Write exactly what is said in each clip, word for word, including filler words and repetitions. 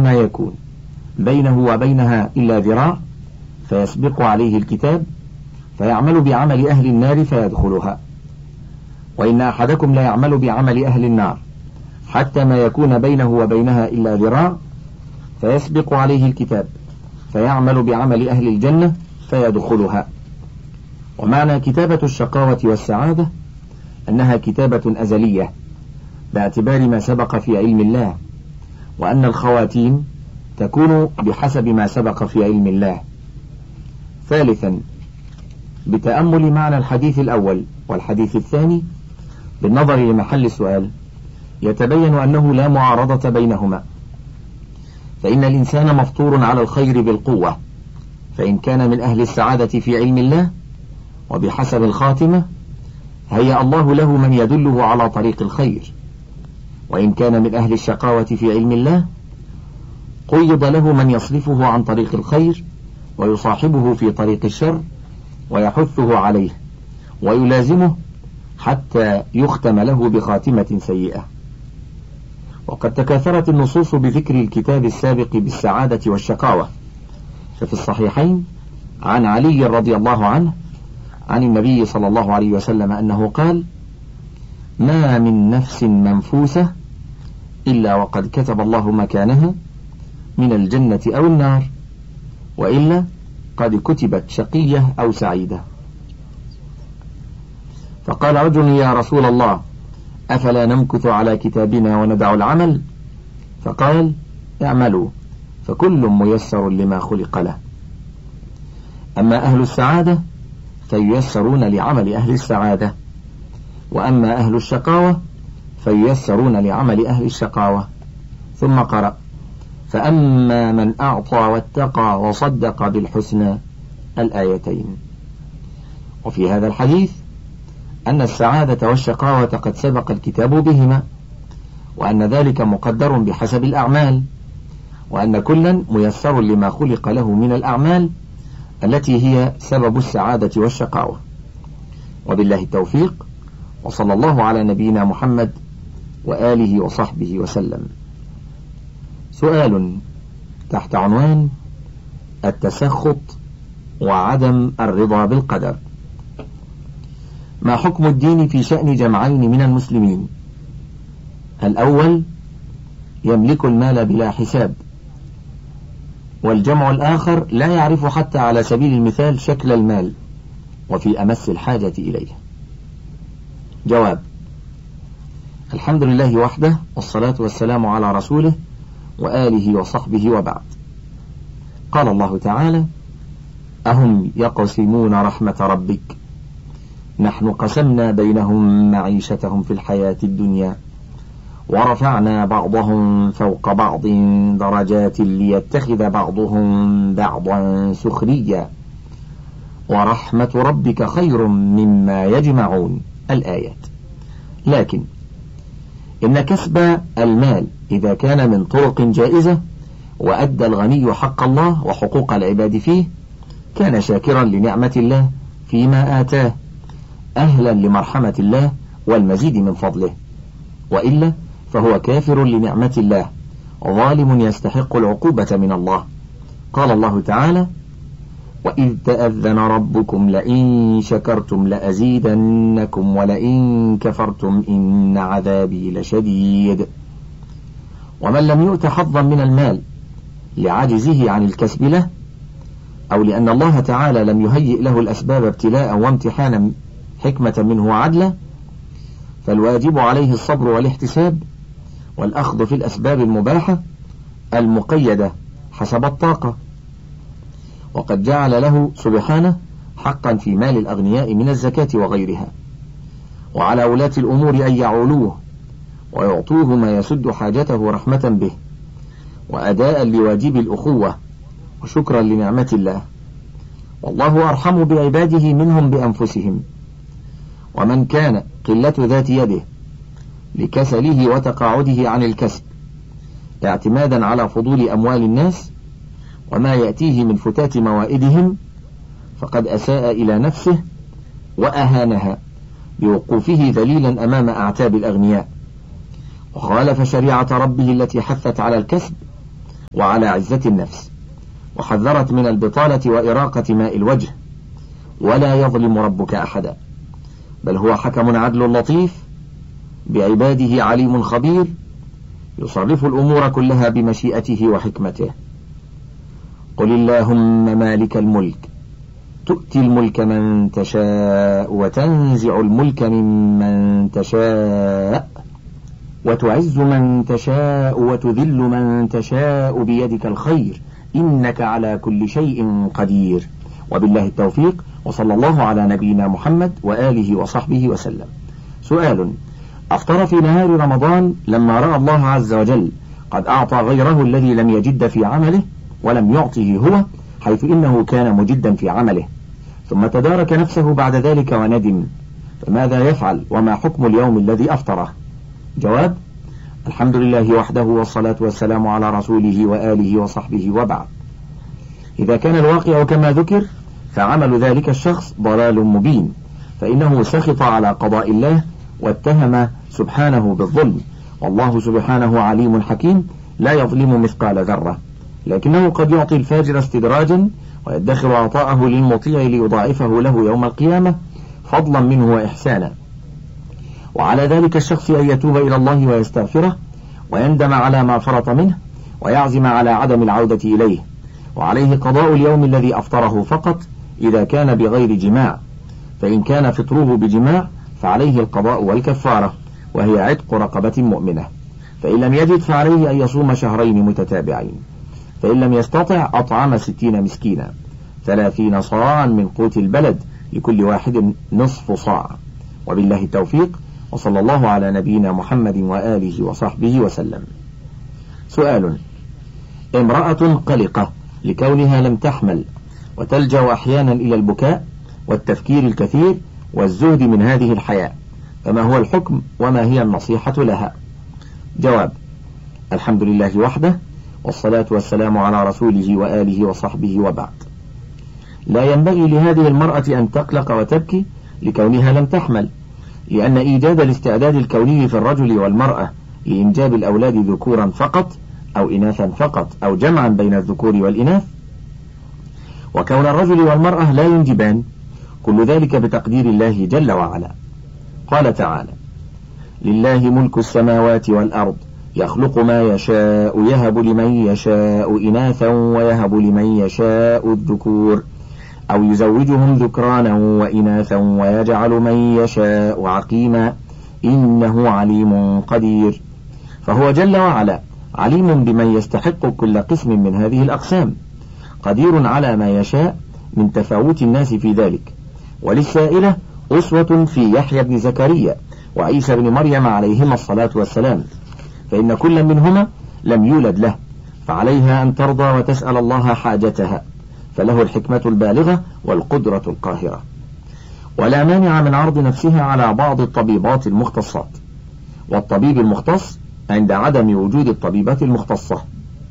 ما يكون بينه وبينها إلا ذراع فيسبق عليه الكتاب فيعمل بعمل أهل النار فيدخلها، وإن أحدكم لا يعمل بعمل أهل النار حتى ما يكون بينه وبينها إلا ذراع فيسبق عليه الكتاب فيعمل بعمل أهل الجنة فيدخلها. ومعنى كتابة الشقاوة والسعادة أنها كتابة أزلية باعتبار ما سبق في علم الله، وأن الخواتيم تكون بحسب ما سبق في علم الله. ثالثا، بتأمل معنى الحديث الأول والحديث الثاني بالنظر لمحل السؤال يتبين أنه لا معارضة بينهما، فإن الإنسان مفطور على الخير بالقوة، فإن كان من أهل السعادة في علم الله وبحسب الخاتمة هيأ الله له من يدله على طريق الخير، وإن كان من أهل الشقاوة في علم الله قيض له من يصرفه عن طريق الخير ويصاحبه في طريق الشر ويحثه عليه ويلازمه حتى يختم له بخاتمة سيئة. وقد تكاثرت النصوص بذكر الكتاب السابق بالسعادة والشقاوة، ففي الصحيحين عن علي رضي الله عنه عن النبي صلى الله عليه وسلم أنه قال: ما من نفس منفوسة إلا وقد كتب الله مكانها من الجنة أو النار، وإلا قد كتبت شقية أو سعيدة. فقال رجل: يا رسول الله، أفلا نمكث على كتابنا وندع العمل؟ فقال: اعملوا فكل ميسر لما خلق له. أما أهل السعادة فييسرون لعمل أهل السعادة، وأما أهل الشقاوة فييسرون لعمل أهل الشقاوة. ثم قرأ: فأما من أعطى واتقى وصدق بالحسنى، الآيتين. وفي هذا الحديث أن السعادة والشقاوة قد سبق الكتاب بهما، وأن ذلك مقدر بحسب الأعمال، وأن كلا ميسر لما خلق له من الأعمال التي هي سبب السعادة والشقاوة. وبالله التوفيق، وصلى الله على نبينا محمد وآله وصحبه وسلم. سؤال تحت عنوان: التسخط وعدم الرضا بالقدر. ما حكم الدين في شأن جمعين من المسلمين؟ الأول يملك المال بلا حساب، والجمع الآخر لا يعرف حتى على سبيل المثال شكل المال وفي أمس الحاجة إليه. جواب: الحمد لله وحده، والصلاة والسلام على رسوله وآله وصحبه، وبعد. قال الله تعالى: أهم يقسمون رحمة ربك نحن قسمنا بينهم معيشتهم في الحياة الدنيا ورفعنا بعضهم فوق بعض درجات ليتخذ بعضهم بعضا سخريا ورحمة ربك خير مما يجمعون، الآيات. لكن إن كسب المال إذا كان من طرق جائزة وأدى الغني حق الله وحقوق العباد فيه كان شاكرا لنعمة الله فيما آتاه، أهلا لمرحمة الله والمزيد من فضله، وإلا فهو كافر لنعمة الله ظالم يستحق العقوبة من الله. قال الله تعالى: وإذ تأذن ربكم لئن شكرتم لأزيدنكم ولئن كفرتم إن عذابي لشديد. ومن لم يؤت حظا من المال لعجزه عن الكسب له، أو لأن الله تعالى لم يهيئ له الأسباب ابتلاء وامتحانا حكمة منه وعدلا، فالواجب عليه الصبر والاحتساب والأخذ في الأسباب المباحة المقيدة حسب الطاقة. وقد جعل له سبحانه حقا في مال الأغنياء من الزكاة وغيرها، وعلى ولاة الأمور أن يعولوه ويعطوه ما يسد حاجته رحمة به وأداء لواجب الأخوة وشكرا لنعمة الله، والله أرحم بعباده منهم بأنفسهم. ومن كان قلة ذات يده لكسله وتقاعده عن الكسب اعتمادا على فضول أموال الناس وما يأتيه من فتات موائدهم فقد أساء إلى نفسه وأهانها بوقوفه ذليلا أمام أعتاب الأغنياء، وخالف شريعة ربه التي حثت على الكسب وعلى عزة النفس، وحذرت من البطالة وإراقة ماء الوجه. ولا يظلم ربك أحدا، بل هو حكم عدل لطيف بعباده عليم خبير، يصرف الأمور كلها بمشيئته وحكمته. قل اللهم مالك الملك تؤتي الملك من تشاء وتنزع الملك ممن تشاء وتعز من تشاء وتذل من تشاء بيدك الخير إنك على كل شيء قدير. وبالله التوفيق، وصلى الله على نبينا محمد وآله وصحبه وسلم. سؤال: أفطر في نهار رمضان لما رأى الله عز وجل قد أعطى غيره الذي لم يجد في عمله ولم يعطه هو، حيث إنه كان مجدا في عمله، ثم تدارك نفسه بعد ذلك وندم، فماذا يفعل وما حكم اليوم الذي أفطره؟ جواب: الحمد لله وحده، والصلاة والسلام على رسوله وآله وصحبه، وبعد. إذا كان الواقع كما ذكر فعمل ذلك الشخص ضلال مبين، فإنه سخط على قضاء الله واتهم سبحانه بالظلم، والله سبحانه عليم حكيم لا يظلم مثقال ذرة، لكنه قد يعطي الفاجر استدراجا ويدخر عطاءه للمطيع ليضاعفه له يوم القيامة فضلا منه وإحسانا. وعلى ذلك الشخص أن يتوب إلى الله ويستغفره ويندم على ما فرط منه ويعزم على عدم العودة إليه، وعليه قضاء اليوم الذي أفطره فقط إذا كان بغير جماع، فإن كان فطره بجماع فعليه القضاء والكفارة، وهي عتق رقبة مؤمنة، فإن لم يجد فعليه أن يصوم شهرين متتابعين، فإن لم يستطع أطعم ستين مسكينا، ثلاثين صاعا من قوت البلد لكل واحد نصف صاع. وبالله التوفيق، وصلى الله على نبينا محمد وآله وصحبه وسلم. سؤال: امرأة قلقة لكونها لم تحمل وتلجأ أحيانا إلى البكاء والتفكير الكثير والزهد من هذه الحياة، فما هو الحكم وما هي النصيحة لها؟ جواب: الحمد لله وحده، والصلاة والسلام على رسوله وآله وصحبه، وبعد. لا ينبغي لهذه المرأة أن تقلق وتبكي لكونها لم تحمل، لأن إيجاد الاستعداد الكوني في الرجل والمرأة لإنجاب الأولاد ذكورا فقط أو إناثا فقط أو جمعا بين الذكور والإناث، وكون الرجل والمرأة لا ينجبان، كل ذلك بتقدير الله جل وعلا. قال تعالى: لله ملك السماوات والأرض يخلق ما يشاء يهب لمن يشاء إناثا ويهب لمن يشاء الذكور أو يزوجهم ذكرانا وإناثا ويجعل من يشاء عقيما إنه عليم قدير. فهو جل وعلا عليم بمن يستحق كل قسم من هذه الأقسام، قدير على ما يشاء من تفاوت الناس في ذلك. وللسائلة أسوة في يحيى بن زكريا وعيسى بن مريم عليهما الصلاة والسلام، فإن كل منهما لم يولد له، فعليها أن ترضى وتسأل الله حاجتها، فله الحكمة البالغة والقدرة القاهرة. ولا مانع من عرض نفسها على بعض الطبيبات المختصات، والطبيب المختص عند عدم وجود الطبيبات المختصة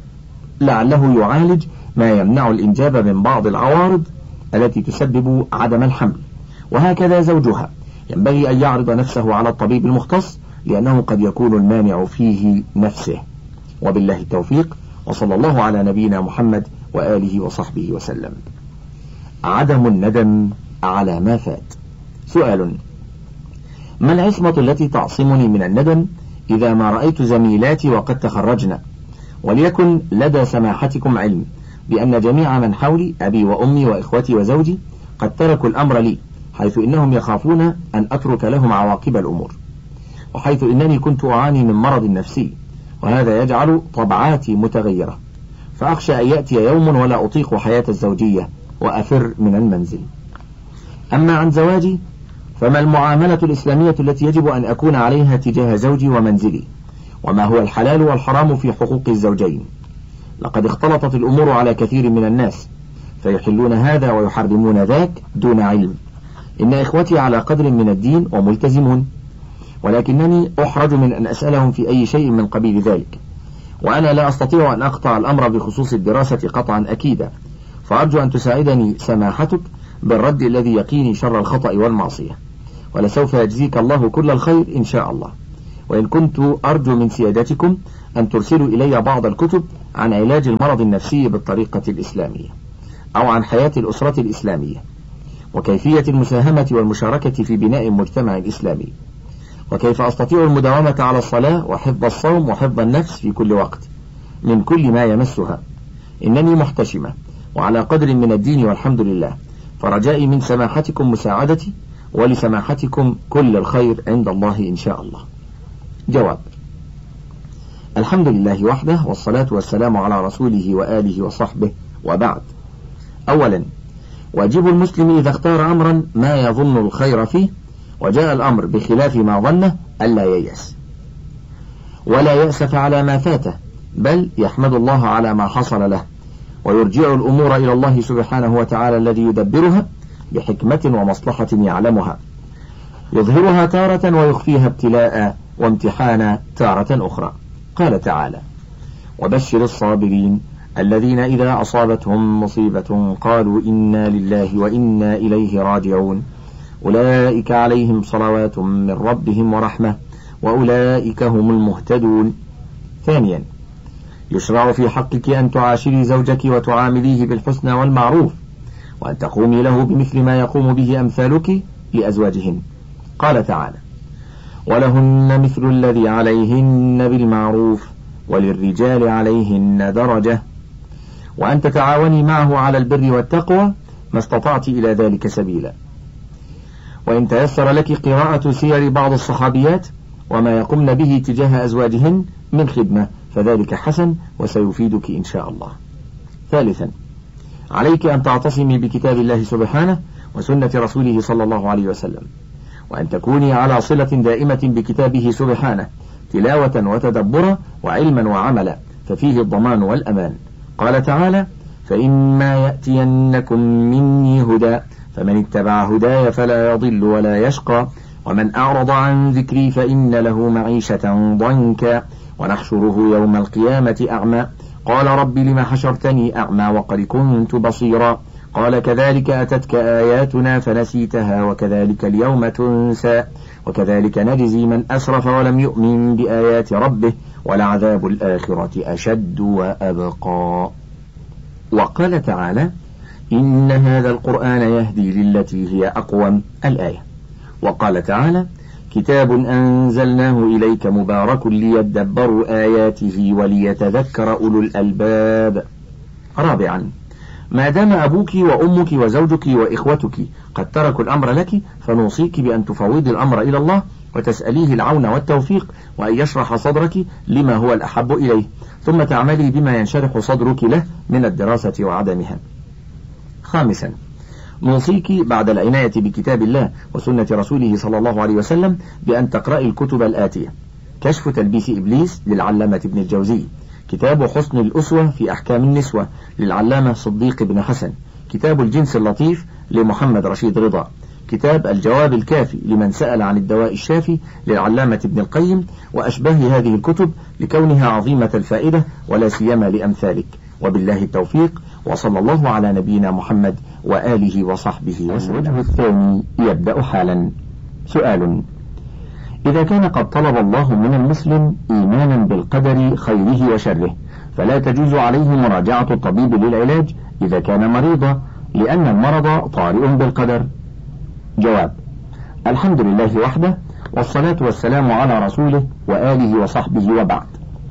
لعله يعالج ما يمنع الإنجاب من بعض العوارض التي تسبب عدم الحمل. وهكذا زوجها ينبغي أن يعرض نفسه على الطبيب المختص، لأنه قد يكون المانع فيه نفسه. وبالله التوفيق، وصلى الله على نبينا محمد وآله وصحبه وسلم. عدم الندم على ما فات. سؤال: ما العصمة التي تعصمني من الندم إذا ما رأيت زميلاتي وقد تخرجن، وليكن لدى سماحتكم علم بأن جميع من حولي أبي وأمي وإخوتي وزوجي قد تركوا الأمر لي، حيث إنهم يخافون أن أترك لهم عواقب الأمور، وحيث إنني كنت أعاني من مرض نفسي، وهذا يجعل طبعاتي متغيرة، فأخشى أن يأتي يوم ولا أطيق حياة الزوجية وأفر من المنزل. أما عن زواجي فما المعاملة الإسلامية التي يجب أن أكون عليها تجاه زوجي ومنزلي، وما هو الحلال والحرام في حقوق الزوجين؟ لقد اختلطت الأمور على كثير من الناس، فيحلون هذا ويحرمون ذاك دون علم. إن إخوتي على قدر من الدين وملتزمون، ولكنني أحرج من أن أسألهم في أي شيء من قبيل ذلك، وأنا لا أستطيع أن أقطع الأمر بخصوص الدراسة قطعا أكيدا، فأرجو أن تساعدني سماحتك بالرد الذي يقيني شر الخطأ والمعصية، ولسوف يجزيك الله كل الخير إن شاء الله. وإن كنت أرجو من سيادتكم أن ترسلوا إلي بعض الكتب عن علاج المرض النفسي بالطريقة الإسلامية، أو عن حياة الأسرة الإسلامية، وكيفية المساهمة والمشاركة في بناء المجتمع الإسلامي، وكيف أستطيع المداومة على الصلاة وحفظ الصوم وحفظ النفس في كل وقت من كل ما يمسها. إنني محتشمة وعلى قدر من الدين والحمد لله، فرجائي من سماحتكم مساعدتي، ولسماحتكم كل الخير عند الله إن شاء الله. جواب: الحمد لله وحده، والصلاة والسلام على رسوله وآله وصحبه، وبعد. أولا، واجب المسلم إذا اختار أمرا ما يظن الخير فيه وجاء الأمر بخلاف ما ظنه ألا ييأس، ولا يأسف على ما فاته، بل يحمد الله على ما حصل له، ويرجع الأمور إلى الله سبحانه وتعالى الذي يدبرها بحكمة ومصلحة يعلمها، يظهرها تارة ويخفيها ابتلاء وامتحانا تارة أخرى. قال تعالى: وبشر الصابرين الذين إذا أصابتهم مصيبة قالوا إنا لله وإنا إليه راجعون أولئك عليهم صلوات من ربهم ورحمة وأولئك هم المهتدون. ثانيا، يشرع في حقك أن تعاشري زوجك وتعامليه بالحسنى والمعروف، وأن تقومي له بمثل ما يقوم به أمثالك لأزواجهن. قال تعالى: ولهن مثل الذي عليهن بالمعروف وللرجال عليهن درجة، وأن تتعاوني معه على البر والتقوى ما استطعت إلى ذلك سبيلا. وإن تيسر لك قراءة سير بعض الصحابيات وما يقمن به تجاه أزواجهن من خدمة فذلك حسن وسيفيدك إن شاء الله. ثالثا، عليك أن تعتصمي بكتاب الله سبحانه وسنة رسوله صلى الله عليه وسلم، وأن تكوني على صلة دائمة بكتابه سبحانه تلاوة وتدبرا وعلما وعملا، ففيه الضمان والأمان. قال تعالى: فإما يأتينكم مني هدى فمن اتبع هداي فلا يضل ولا يشقى ومن أعرض عن ذكري فإن له معيشة ضنكا ونحشره يوم القيامة أعمى قال رب لم حشرتني أعمى وقد كنت بصيرا قال كذلك أتتك آياتنا فنسيتها وكذلك اليوم تنسى وكذلك نجزي من أسرف ولم يؤمن بآيات ربه ولعذاب الآخرة أشد وأبقى. وقال تعالى: إن هذا القرآن يهدي للتي هي أقوم، الآية. وقال تعالى: كتاب أنزلناه إليك مبارك ليدبروا آياته وليتذكر أولو الألباب. رابعا، ما دام أبوك وأمك وزوجك وإخوتك قد تركوا الأمر لك فنوصيك بأن تفوضي الأمر إلى الله وتسأليه العون والتوفيق وأن يشرح صدرك لما هو الأحب إليه، ثم تعملي بما ينشرح صدرك له من الدراسة وعدمها. خامسا، نوصيك بعد العناية بكتاب الله وسنة رسوله صلى الله عليه وسلم بأن تقرأي الكتب الآتية: كشف تلبيس إبليس للعلامة ابن الجوزي، كتاب حسن الأسوة في أحكام النسوة للعلامة صديق بن حسن، كتاب الجنس اللطيف لمحمد رشيد رضا، كتاب الجواب الكافي لمن سأل عن الدواء الشافي للعلامة ابن القيم، وأشباه هذه الكتب لكونها عظيمة الفائدة ولا سيما لأمثالك. وبالله التوفيق، وصلى الله على نبينا محمد وآله وصحبه وسلم. الوجه الثاني يبدأ حالا. سؤال: إذا كان قد طلب الله من المسلم إيمانا بالقدر خيره وشره فلا تجوز عليه مراجعة الطبيب للعلاج إذا كان مريضا لأن المرض طارئ بالقدر. جواب: الحمد لله وحده، والصلاة والسلام على رسوله وآله وصحبه، وبعد.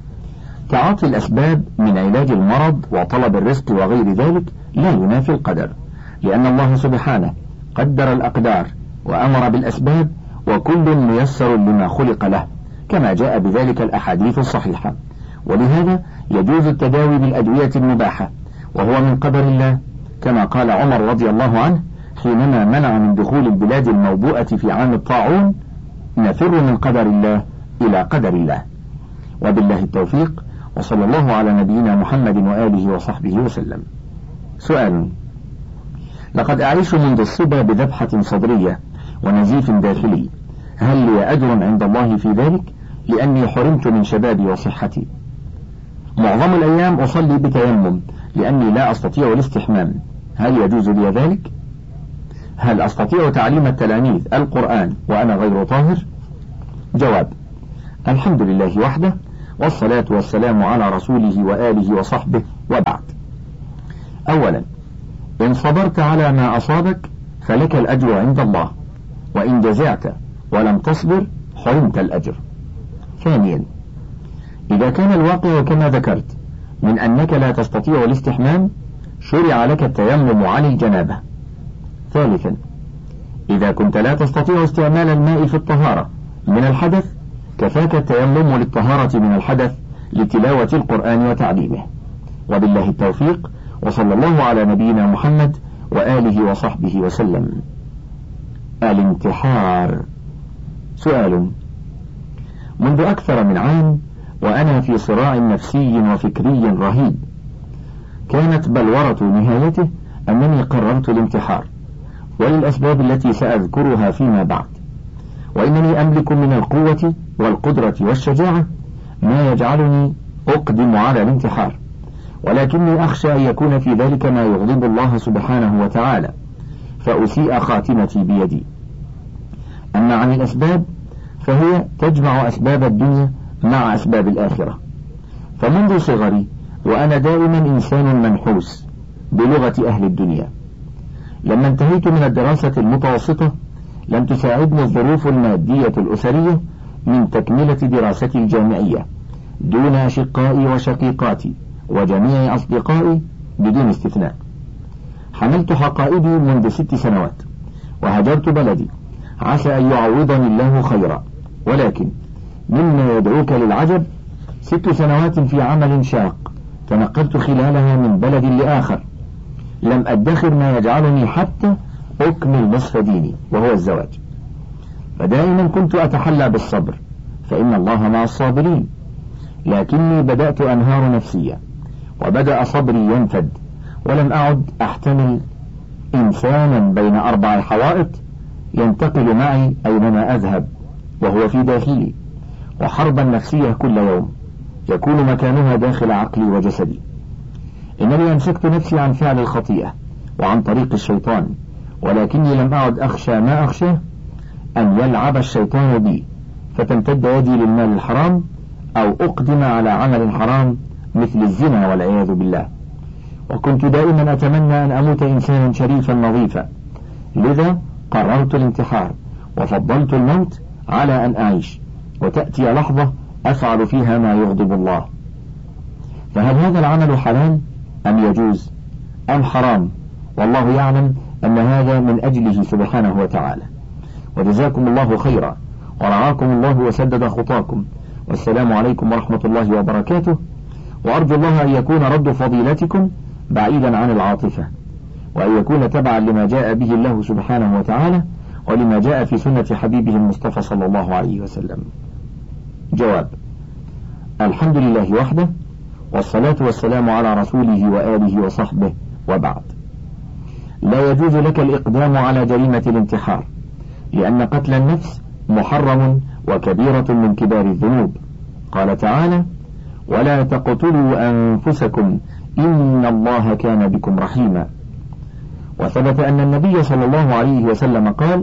تعاطي الأسباب من علاج المرض وطلب الرزق وغير ذلك لا ينافي القدر، لأن الله سبحانه قدر الأقدار وأمر بالأسباب، وكل ميسر لما خلق له، كما جاء بذلك الأحاديث الصحيحة. ولهذا يجوز التداوي بالأدوية المباحة وهو من قدر الله، كما قال عمر رضي الله عنه حينما منع من دخول البلاد الموبوءة في عام الطاعون: نفر من قدر الله إلى قدر الله. وبالله التوفيق، وصلى الله على نبينا محمد وآله وصحبه وسلم. سؤال: لقد أعيش منذ الصبا بذبحة صدرية ونزيف داخلي، هل لي أجر عند الله في ذلك؟ لأني حرمت من شبابي وصحتي. معظم الأيام أصلي بتيمم لأني لا أستطيع الاستحمام، هل يجوز لي ذلك؟ هل أستطيع تعليم التلاميذ القرآن وأنا غير طاهر؟ جواب: الحمد لله وحده، والصلاة والسلام على رسوله وآله وصحبه، وبعد. أولا، إن صبرت على ما أصابك فلك الأجر عند الله، وإن جزعت ولم تصبر حرمت الأجر. ثانيا، إذا كان الواقع كما ذكرت من أنك لا تستطيع الاستحمام شرع لك التيمم عن الجنابة. ثالثا، إذا كنت لا تستطيع استعمال الماء في الطهارة من الحدث كفاك التيمم للطهارة من الحدث لتلاوة القرآن وتعليمه. وبالله التوفيق، وصلى الله على نبينا محمد وآله وصحبه وسلم. الانتحار. سؤال: منذ أكثر من عام وأنا في صراع نفسي وفكري رهيب، كانت بلورة نهايته أنني قررت الانتحار، وللأسباب التي سأذكرها فيما بعد، وإنني أملك من القوة والقدرة والشجاعة ما يجعلني أقدم على الانتحار، ولكني أخشى أن يكون في ذلك ما يغضب الله سبحانه وتعالى فأسيء خاتمتي بيدي. أما عن الأسباب فهي تجمع أسباب الدنيا مع أسباب الآخرة. فمنذ صغري وأنا دائما إنسان منحوس بلغة أهل الدنيا. لما انتهيت من الدراسة المتوسطة لم تساعدني الظروف المادية الأسرية من تكملة دراستي الجامعية دون أشقائي وشقيقاتي وجميع أصدقائي بدون استثناء. حملت حقائبي منذ ست سنوات وهجرت بلدي عسى أن يعوضني الله خيرا، ولكن مما يدعوك للعجب ست سنوات في عمل شاق تنقلت خلالها من بلد لآخر لم أدخر ما يجعلني حتى أكمل نصف ديني وهو الزواج. فدائما كنت أتحلى بالصبر فإن الله مع الصابرين، لكني بدأت أنهار نفسيا وبدأ صبري ينفد، ولم أعد أحتمل إنسانا بين أربع حوائط ينتقل معي أينما أذهب وهو في داخلي، وحربا نفسية كل يوم يكون مكانها داخل عقلي وجسدي. إنني أمسكت نفسي عن فعل الخطيئة وعن طريق الشيطان، ولكني لم أعد أخشى ما أخشى أن يلعب الشيطان بي فتمتد يدي للمال الحرام أو أقدم على عمل حرام مثل الزنا والعياذ بالله. وكنت دائما أتمنى أن أموت إنسانا شريفا نظيفا، لذا قررت الانتحار وفضلت الموت على أن أعيش وتأتي لحظة أفعل فيها ما يغضب الله. فهل هذا العمل حلال أم يجوز أم حرام؟ والله يعلم أن هذا من أجله سبحانه وتعالى. وجزاكم الله خيرا ورعاكم الله وسدد خطاكم، والسلام عليكم ورحمة الله وبركاته. وأرجو الله أن يكون رد فضيلتكم بعيدا عن العاطفة، وأن يكون تبعا لما جاء به الله سبحانه وتعالى ولما جاء في سنة حبيبه المصطفى صلى الله عليه وسلم. جواب: الحمد لله وحده، والصلاة والسلام على رسوله وآله وصحبه، وبعد. لا يجوز لك الإقدام على جريمة الانتحار، لأن قتل النفس محرم وكبيرة من كبار الذنوب. قال تعالى: ولا تقتلوا أنفسكم إن الله كان بكم رحيما. وثبت أن النبي صلى الله عليه وسلم قال: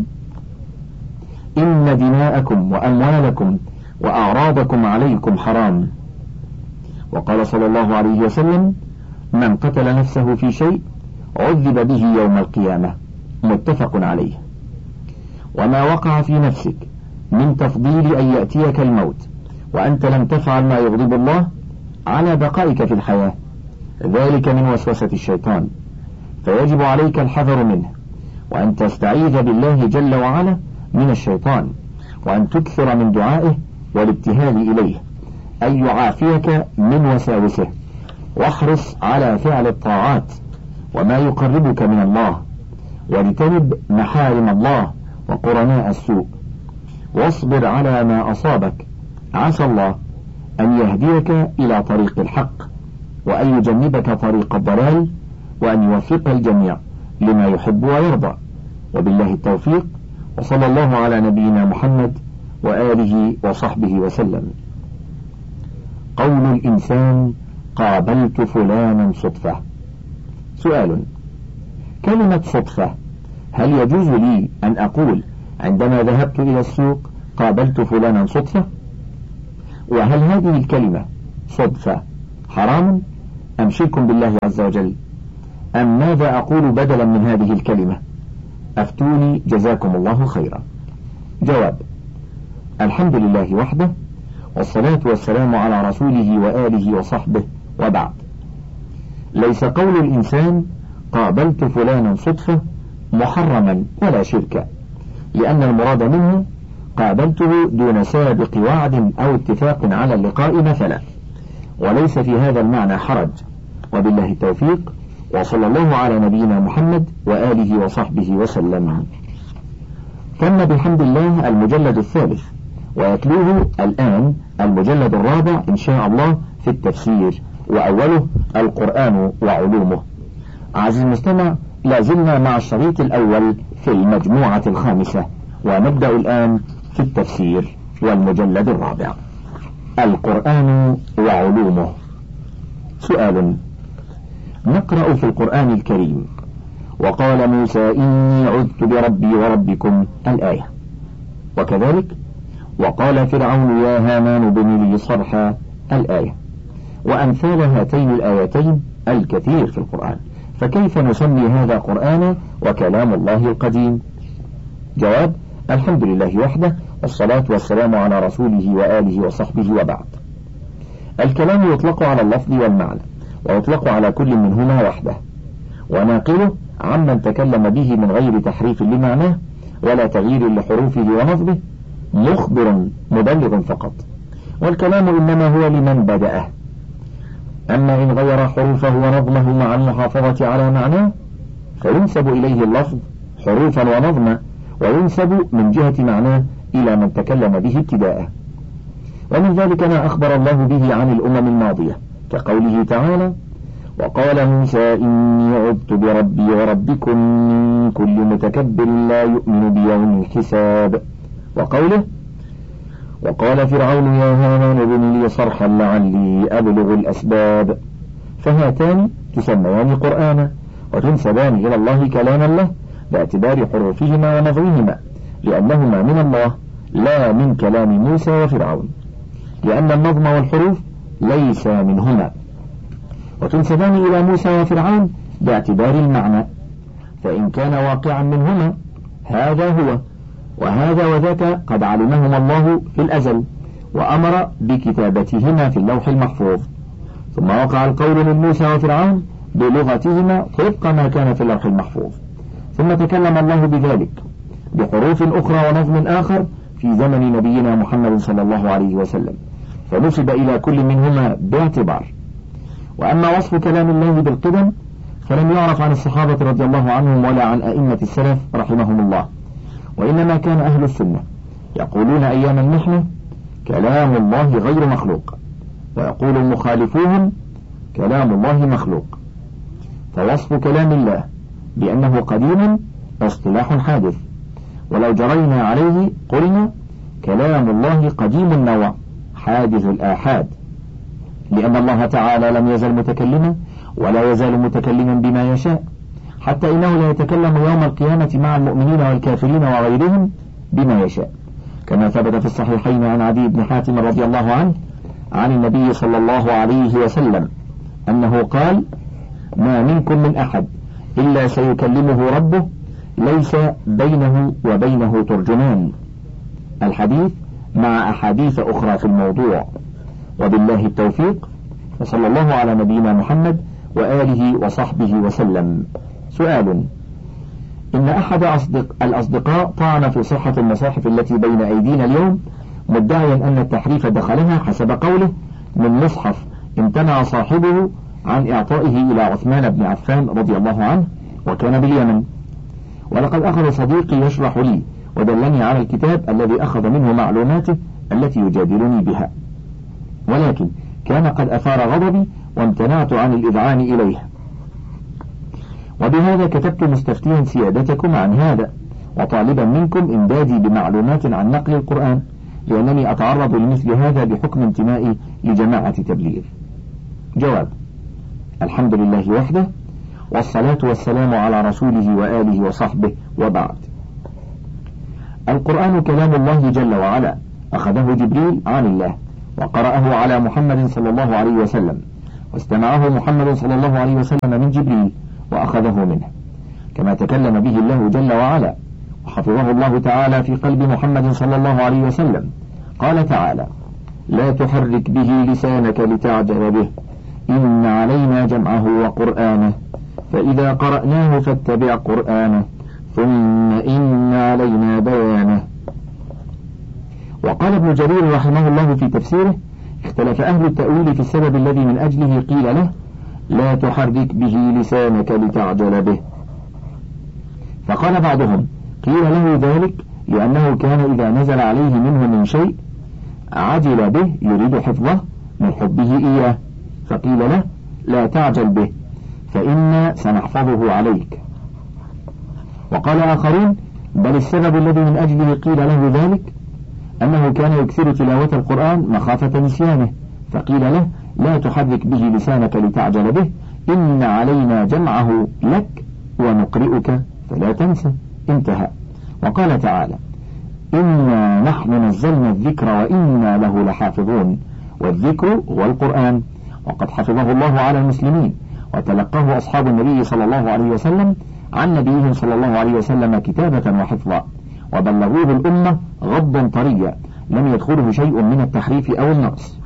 إن دماءكم وأموالكم وأعراضكم عليكم حرام. وقال صلى الله عليه وسلم: من قتل نفسه في شيء عذب به يوم القيامة. متفق عليه. وما وقع في نفسك من تفضيل أن يأتيك الموت وأنت لم تفعل ما يغضب الله على بقائك في الحياة، ذلك من وسوسة الشيطان، فيجب عليك الحذر منه، وأن تستعيذ بالله جل وعلا من الشيطان، وأن تكثر من دعائه والابتهال إليه أن يعافيك من وساوسه، واحرص على فعل الطاعات وما يقربك من الله، واجتنب محارم الله وقرناء السوء، واصبر على ما أصابك، عسى الله أن يهديك إلى طريق الحق، وأن يجنبك طريق الضلال، وأن يوفق الجميع لما يحب ويرضى. وبالله التوفيق، وصلى الله على نبينا محمد وآله وصحبه وسلم. قول الإنسان: قابلت فلانا صدفة. سؤال: كلمة صدفة هل يجوز لي أن أقول عندما ذهبت إلى السوق قابلت فلانا صدفة؟ وهل هذه الكلمة صدفة حرام أم شرك بالله عز وجل، أم ماذا أقول بدلا من هذه الكلمة؟ أفتوني جزاكم الله خيرا. جواب: الحمد لله وحده، والصلاة والسلام على رسوله وآله وصحبه، وبعد. ليس قول الإنسان قابلت فلانا صدفة محرما ولا شركا، لأن المراد منه قابلته دون سابق وعد أو اتفاق على اللقاء مثلا، وليس في هذا المعنى حرج، وبالله التوفيق، وصلى الله على نبينا محمد وآله وصحبه وسلم. تم بحمد الله المجلد الثالث، ويتلوه الآن المجلد الرابع إن شاء الله في التفسير، وأوله القرآن وعلومه. عزيزي المستمع، لازلنا مع الشريط الأول في المجموعة الخامسة، ونبدأ الآن في التفسير والمجلد الرابع. القرآن وعلومه. سؤال: نقرأ في القرآن الكريم: وقال موسى إني عذت بربي وربكم، الآية، وكذلك وقال فرعون يا هامان ابن لي صرحا، الآية، وأمثال هاتين الآيتين الكثير في القرآن، فكيف نسمي هذا قرآنا وكلام الله القديم؟ جواب: الحمد لله وحده، والصلاة والسلام على رسوله وآله وصحبه، وبعد. الكلام يطلق على اللفظ والمعنى، ويطلق على كل منهما وحده، وناقله عمن تكلم به من غير تحريف لمعناه ولا تغيير لحروفه ونظمه، مخبر مبلغ فقط، والكلام إنما هو لمن بدأه. أما إن غير حروفه ونظمه مع المحافظة على معناه فينسب إليه اللفظ حروفا ونظما، وينسب من جهة معناه إلى من تكلم به ابتداء. ومن ذلك ما أخبر الله به عن الأمم الماضية، كقوله تعالى: وقال موسى إني عذت بربي وربكم من كل متكبر لا يؤمن بيوم الحساب، وقوله: وقال فرعون يا هامان ابن لي صرحا لعلي أبلغ الأسباب. فهاتان تسميان قرآنا، وتنسبان إلى الله كلاما له باعتبار حروفهما ونظمهما، لأنهما من الله لا من كلام موسى وفرعون، لأن النظم والحروف ليس منهما. وتنسبان إلى موسى وفرعون باعتبار المعنى، فإن كان واقعا منهما هذا هو، وهذا وذاك قد علمهما الله في الأزل، وأمر بكتابتهما في اللوح المحفوظ، ثم وقع القول من موسى وفرعون بلغتهما وفق ما كان في اللوح المحفوظ، ثم تكلم الله بذلك بحروف أخرى ونظم آخر في زمن نبينا محمد صلى الله عليه وسلم، فنسب إلى كل منهما باعتبار. وأما وصف كلام الله بالقدم فلم يعرف عن الصحابة رضي الله عنهم ولا عن أئمة السلف رحمهم الله، وإنما كان أهل السنة يقولون أيام المحنة كلام الله غير مخلوق، ويقول مخالفوهم كلام الله مخلوق. فوصف كلام الله بأنه قديم اصطلاح حادث، ولو جرينا عليه قلنا كلام الله قديم النوع حادث الآحاد، لأن الله تعالى لم يزل متكلما ولا يزال متكلما بما يشاء، حتى إنه لا يتكلم يوم القيامة مع المؤمنين والكافرين وغيرهم بما يشاء، كما ثبت في الصحيحين عن عدي بن حاتم رضي الله عنه عن النبي صلى الله عليه وسلم أنه قال: ما منكم من أحد إلا سيكلمه ربه ليس بينه وبينه ترجمان. الحديث مع أحاديث أخرى في الموضوع، وبالله التوفيق، وصلى الله على نبينا محمد وآله وصحبه وسلم. سؤال: إن أحد أصدق الأصدقاء طعن في صحة المصاحف التي بين أيدينا اليوم، مدعيا أن التحريف دخلها حسب قوله من مصحف امتنع صاحبه عن إعطائه إلى عثمان بن عفان رضي الله عنه، وكان باليمن. ولقد أخذ صديقي يشرح لي ودلني على الكتاب الذي أخذ منه معلوماته التي يجادلني بها، ولكن كان قد أثار غضبي وامتنعت عن الإذعان إليه، وبهذا كتبت مستفتيا سيادتكم عن هذا، وطالبا منكم إمدادي بمعلومات عن نقل القرآن، لأنني أتعرض لمثل هذا بحكم انتمائي لجماعة تبليغ. جواب: الحمد لله وحده، والصلاة والسلام على رسوله وآله وصحبه، وبعد. القرآن كلام الله جل وعلا، أخذه جبريل عن الله، وقرأه على محمد صلى الله عليه وسلم، واستمعه محمد صلى الله عليه وسلم من جبريل وأخذه منه، كما تكلم به الله جل وعلا وحفظه الله تعالى في قلب محمد صلى الله عليه وسلم. قال تعالى: لا تحرك به لسانك لتعجل به، إن علينا جمعه وقرآنه، فإذا قرأناه فاتبع قرآنه، ثم إن علينا بيانه. وقال ابن جرير رحمه الله في تفسيره: اختلف أهل التأويل في السبب الذي من أجله قيل له: لا تحرك به لسانك لتعجل به. فقال بعضهم: قيل له ذلك لأنه كان إذا نزل عليه منه من شيء عجل به يريد حفظه من حبه إياه، فقيل له: لا تعجل به فإنا سنحفظه عليك. وقال آخرون: بل السبب الذي من أجله قيل له ذلك أنه كان يكثر تلاوة القرآن مخافة نسيانه، فقيل له: لا تحرك به لسانك لتعجل به، إن علينا جمعه لك ونقرئك فلا تنسى. انتهى. وقال تعالى: إنا نحن نزلنا الذكر وإنا له لحافظون. والذكر هو القرآن، وقد حفظه الله على المسلمين، وتلقاه أصحاب النبي صلى الله عليه وسلم عن نبيهم صلى الله عليه وسلم كتابة وحفظا، وبلغوه الأمة غضا طريا لم يدخله شيء من التحريف أو النقص.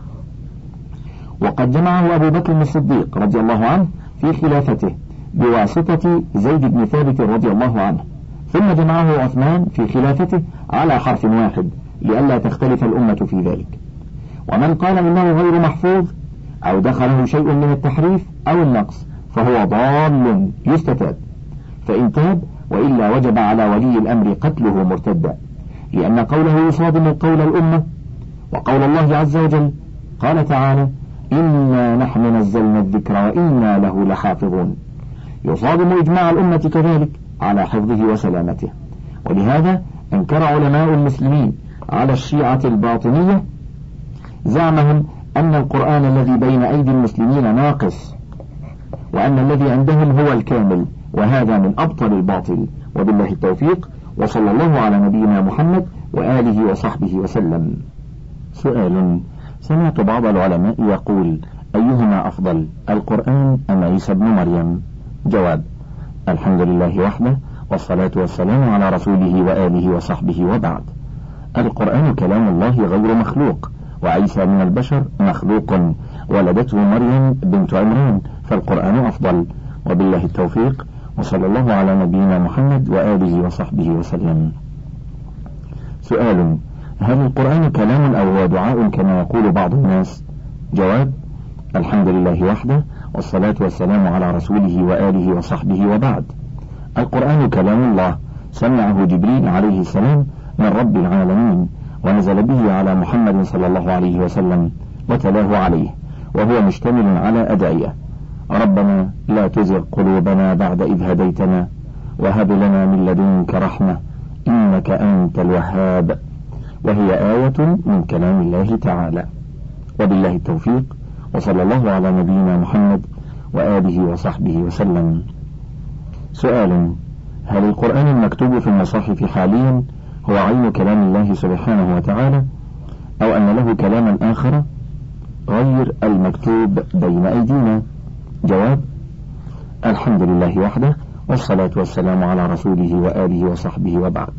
وقد جمعه أبو بكر الصديق رضي الله عنه في خلافته بواسطة زيد بن ثابت رضي الله عنه، ثم جمعه عثمان في خلافته على حرف واحد لئلا تختلف الأمة في ذلك. ومن قال إنه غير محفوظ أو دخله شيء من التحريف أو النقص فهو ضال يستتاب، فإن تاب وإلا وجب على ولي الأمر قتله مرتدا، لأن قوله يصادم قول الأمة وقول الله عز وجل. قال تعالى: إنا نحن نزلنا الذكر وإنا له لحافظون، يصادم إجماع الأمة كذلك على حفظه وسلامته. ولهذا أنكر علماء المسلمين على الشيعة الباطنية زعمهم أن القرآن الذي بين أيدي المسلمين ناقص، وأن الذي عندهم هو الكامل، وهذا من أبطل الباطل. وبالله التوفيق، وصلى الله على نبينا محمد وآله وصحبه وسلم. سؤال: سمعت بعض العلماء يقول: أيهما أفضل، القرآن أم عيسى ابن مريم؟ جواب: الحمد لله وحده، والصلاة والسلام على رسوله وآله وصحبه، وبعد. القرآن كلام الله غير مخلوق، وعيسى من البشر مخلوق، ولدته مريم بنت عمران، فالقرآن أفضل. وبالله التوفيق، وصلى الله على نبينا محمد وآله وصحبه وسلم. سؤال: هل القرآن كلام أو هو دعاء كما يقول بعض الناس؟ جواب: الحمد لله وحده، والصلاة والسلام على رسوله وآله وصحبه، وبعد. القرآن كلام الله، سمعه جبريل عليه السلام من رب العالمين، ونزل به على محمد صلى الله عليه وسلم وتلاه عليه، وهو مشتمل على أدعية: ربنا لا تزغ قلوبنا بعد إذ هديتنا، وهب لنا من لدنك رحمة إنك أنت الوهاب، وهي آية من كلام الله تعالى. وبالله التوفيق، وصلى الله على نبينا محمد وآله وصحبه وسلم. سؤال: هل القرآن المكتوب في المصاحف حاليا هو عين كلام الله سبحانه وتعالى، أو أن له كلاما آخر غير المكتوب بين أيدينا؟ جواب: الحمد لله وحده، والصلاة والسلام على رسوله وآله وصحبه، وبعد.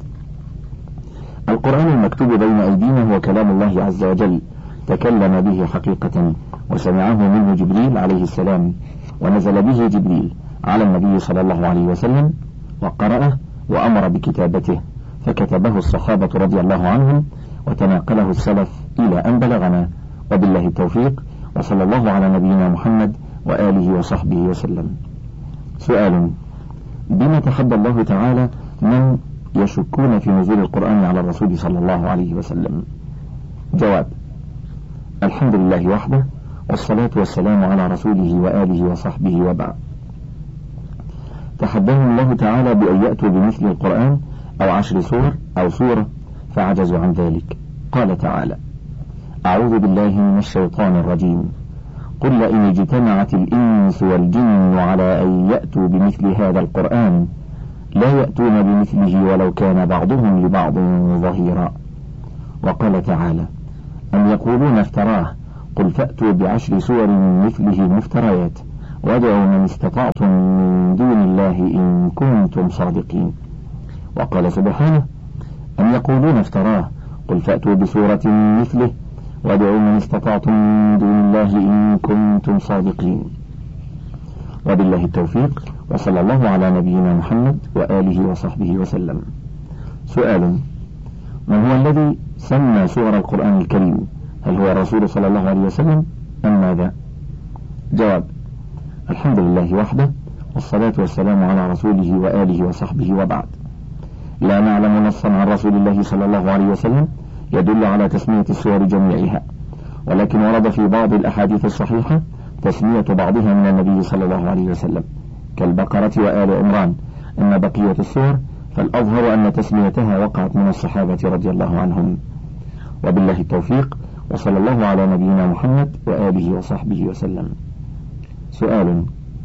القرآن المكتوب بين أيدينا هو كلام الله عز وجل، تكلم به حقيقة، وسمعه منه جبريل عليه السلام، ونزل به جبريل على النبي صلى الله عليه وسلم، وقرأه وأمر بكتابته، فكتبه الصحابة رضي الله عنهم، وتناقله السلف إلى أن بلغنا. وبالله التوفيق، وصلى الله على نبينا محمد وآله وصحبه وسلم. سؤال: بما تحدى الله تعالى من يشكون في نزول القرآن على الرسول صلى الله عليه وسلم؟ جواب: الحمد لله وحده، والصلاة والسلام على رسوله وآله وصحبه، وبعد. تحداهم الله تعالى بأن يأتوا بمثل القرآن أو عشر سور أو سورة، فعجزوا عن ذلك. قال تعالى: أعوذ بالله من الشيطان الرجيم: قل لئن اجتمعت الإنس والجن على أن يأتوا بمثل هذا القرآن لا يأتون بمثله ولو كان بعضهم لبعض ظهيرا. وقال تعالى: أم يقولون افتراه قل فأتوا بعشر سور مثله مفتريات وادعوا من استطعتم من دون الله إن كنتم صادقين. وقال سبحانه أم يقولون افتراه قل فأتوا بسورة مثله وادعوا من استطعتم من دون الله إن كنتم صادقين. وبالله التوفيق، وصلى الله على نبينا محمد وآله وصحبه وسلم. سؤال: من هو الذي سمى سور القرآن الكريم؟ هل هو الرسول صلى الله عليه وسلم أم ماذا؟ جواب: الحمد لله وحده، والصلاة والسلام على رسوله وآله وصحبه، وبعد. لا نعلم نصا عن رسول الله صلى الله عليه وسلم يدل على تسمية السور جميعها، ولكن ورد في بعض الأحاديث الصحيحة تسمية بعضها من النبي صلى الله عليه وسلم كالبقرة وآل عمران. أما بقية السور فالأظهر أن تسميتها وقعت من الصحابة رضي الله عنهم. وبالله التوفيق، وصلى الله على نبينا محمد وآله وصحبه وسلم. سؤال: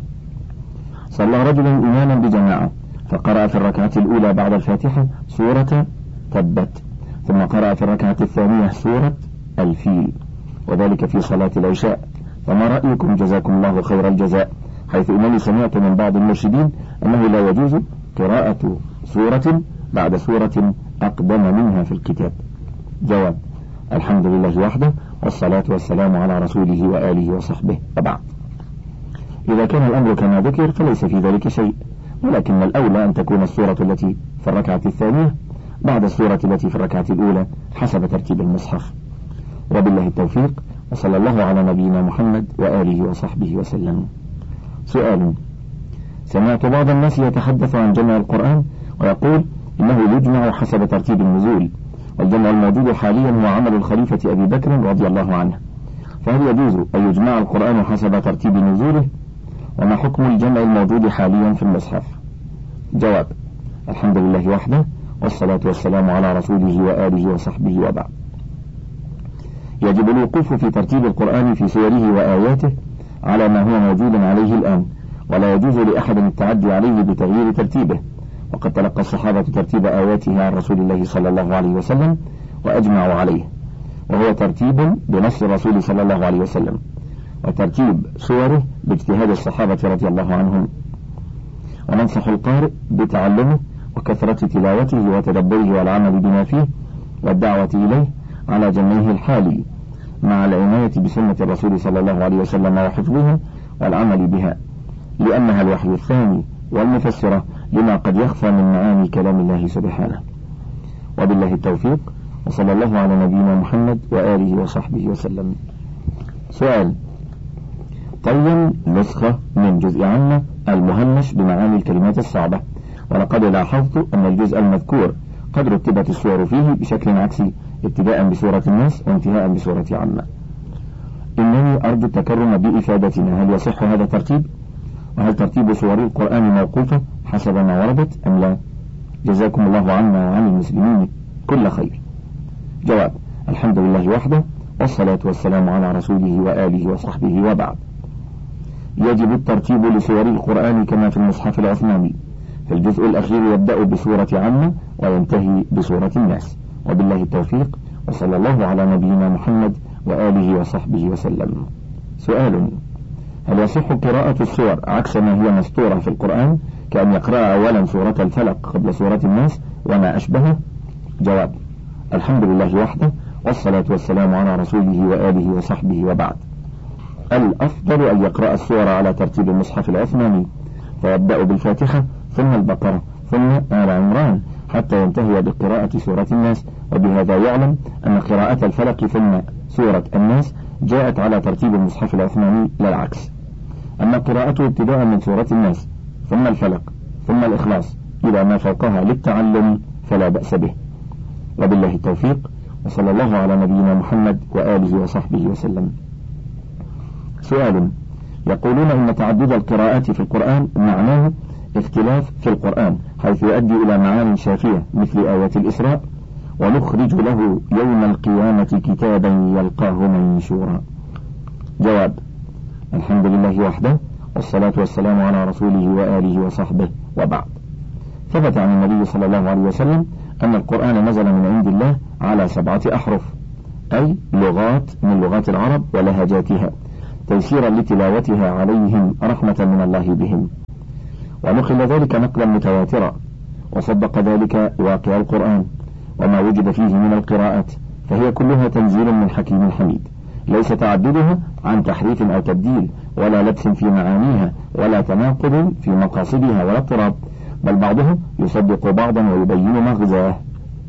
صلى رجل إماما بجماعة فقرأ في الركعة الأولى بعد الفاتحة سورة تبت، ثم قرأ في الركعة الثانية سورة الفيل، وذلك في صلاة العشاء، فما رأيكم جزاكم الله خير الجزاء؟ حيث إنني سمعت من بعض المرشدين أنه لا يجوز قراءة سورة بعد سورة أقدم منها في الكتاب. جواب: الحمد لله وحده، والصلاة والسلام على رسوله وآله وصحبه، وبعد. إذا كان الأمر كما ذكر فليس في ذلك شيء، ولكن الأولى أن تكون السورة التي في الركعة الثانية بعد السورة التي في الركعة الأولى حسب ترتيب المصحف. وبالله التوفيق، وصلى الله على نبينا محمد وآله وصحبه وسلم. سؤال: سمعت بعض الناس يتحدث عن جمع القرآن ويقول إنه يجمع حسب ترتيب النزول، والجمع الموجود حاليا هو عمل الخليفة أبي بكر رضي الله عنه، فهل يجوز أن يجمع القرآن حسب ترتيب نزوله؟ وما حكم الجمع الموجود حاليا في المصحف؟ جواب: الحمد لله وحده، والصلاة والسلام على رسوله وآله وصحبه، وبعد. يجب الوقوف في ترتيب القرآن في سوره وآياته على ما هو موجود عليه الآن، ولا يجوز لأحد التعدي عليه بتغيير ترتيبه، وقد تلقى الصحابة ترتيب آياته عن رسول الله صلى الله عليه وسلم وأجمعوا عليه، وهو ترتيب بنص الرسول صلى الله عليه وسلم، وترتيب سوره باجتهاد الصحابة رضي الله عنهم. وننصح القارئ بتعلمه وكثرة تلاوته وتدبره والعمل بما فيه والدعوة إليه على جمعه الحالي، مع العناية بسنة الرسول صلى الله عليه وسلم وحفظها والعمل بها، لأنها الوحي الثاني والمفسرة لما قد يخفى من معاني كلام الله سبحانه. وبالله التوفيق، وصلى الله على نبينا محمد وآله وصحبه وسلم. سؤال: طيب نسخة من جزء عامة المهمش بمعاني الكلمات الصعبة، ولقد لاحظت أن الجزء المذكور قد رتبت السور فيه بشكل عكسي، ابتداء بسورة الناس وانتهاء بسورة عامة. إنني أرجو التكرم بإفادتنا، هل يصح هذا الترتيب؟ وهل ترتيب سور القرآن موقوفة حسب ما وردت أم لا؟ جزاكم الله عنا وعن المسلمين كل خير. جواب: الحمد لله وحده، والصلاة والسلام على رسوله وآله وصحبه، وبعد. يجب الترتيب لسور القرآن كما في المصحف العثماني، في الجزء الأخير يبدأ بسورة عامة وينتهي بسورة الناس. وبالله التوفيق، وصلى الله على نبينا محمد وآله وصحبه وسلم. سؤال: هل يصح قراءة السور عكس ما هي مسطورة في القرآن، كأن يقرأ أولا سورة الفلق قبل سورة الناس وما أشبهه؟ جواب: الحمد لله وحده، والصلاة والسلام على رسوله وآله وصحبه، وبعد. الأفضل أن يقرأ السور على ترتيب المصحف العثماني، فيبدأ بالفاتحة ثم البقرة ثم آل عمران حتى ينتهي بقراءة سورة الناس، وبهذا يعلم أن قراءة الفلق ثم سورة الناس جاءت على ترتيب المصحف العثماني لا العكس. أما قراءته ابتداء من سورة الناس ثم الفلق ثم الإخلاص إلى ما فوقها للتعلم فلا بأس به. وبالله التوفيق، وصلى الله على نبينا محمد وآله وصحبه وسلم. سؤال: يقولون إن تعدد القراءات في القرآن معناه اختلاف في القرآن، حيث يؤدي إلى معاني شافية مثل آية الإسراء: ونخرج له يوم القيامة كتابا يلقاه منشورا. جواب: الحمد لله وحده، والصلاة والسلام على رسوله وآله وصحبه، وبعد. ثبت عن النبي صلى الله عليه وسلم أن القرآن نزل من عند الله على سبعة أحرف: أي لغات من لغات العرب ولهجاتها تيسيرا لتلاوتها عليهم رحمة من الله بهم. ونقل ذلك نقلا متواترا، وصدق ذلك واقع القرآن وما وجد فيه من القراءات، فهي كلها تنزيل من حكيم حميد، ليس تعددها عن تحريف أو تبديل ولا لبس في معانيها ولا تناقض في مقاصدها ولا اضطراب، بل بعضها يصدق بعضا ويبين مغزاه.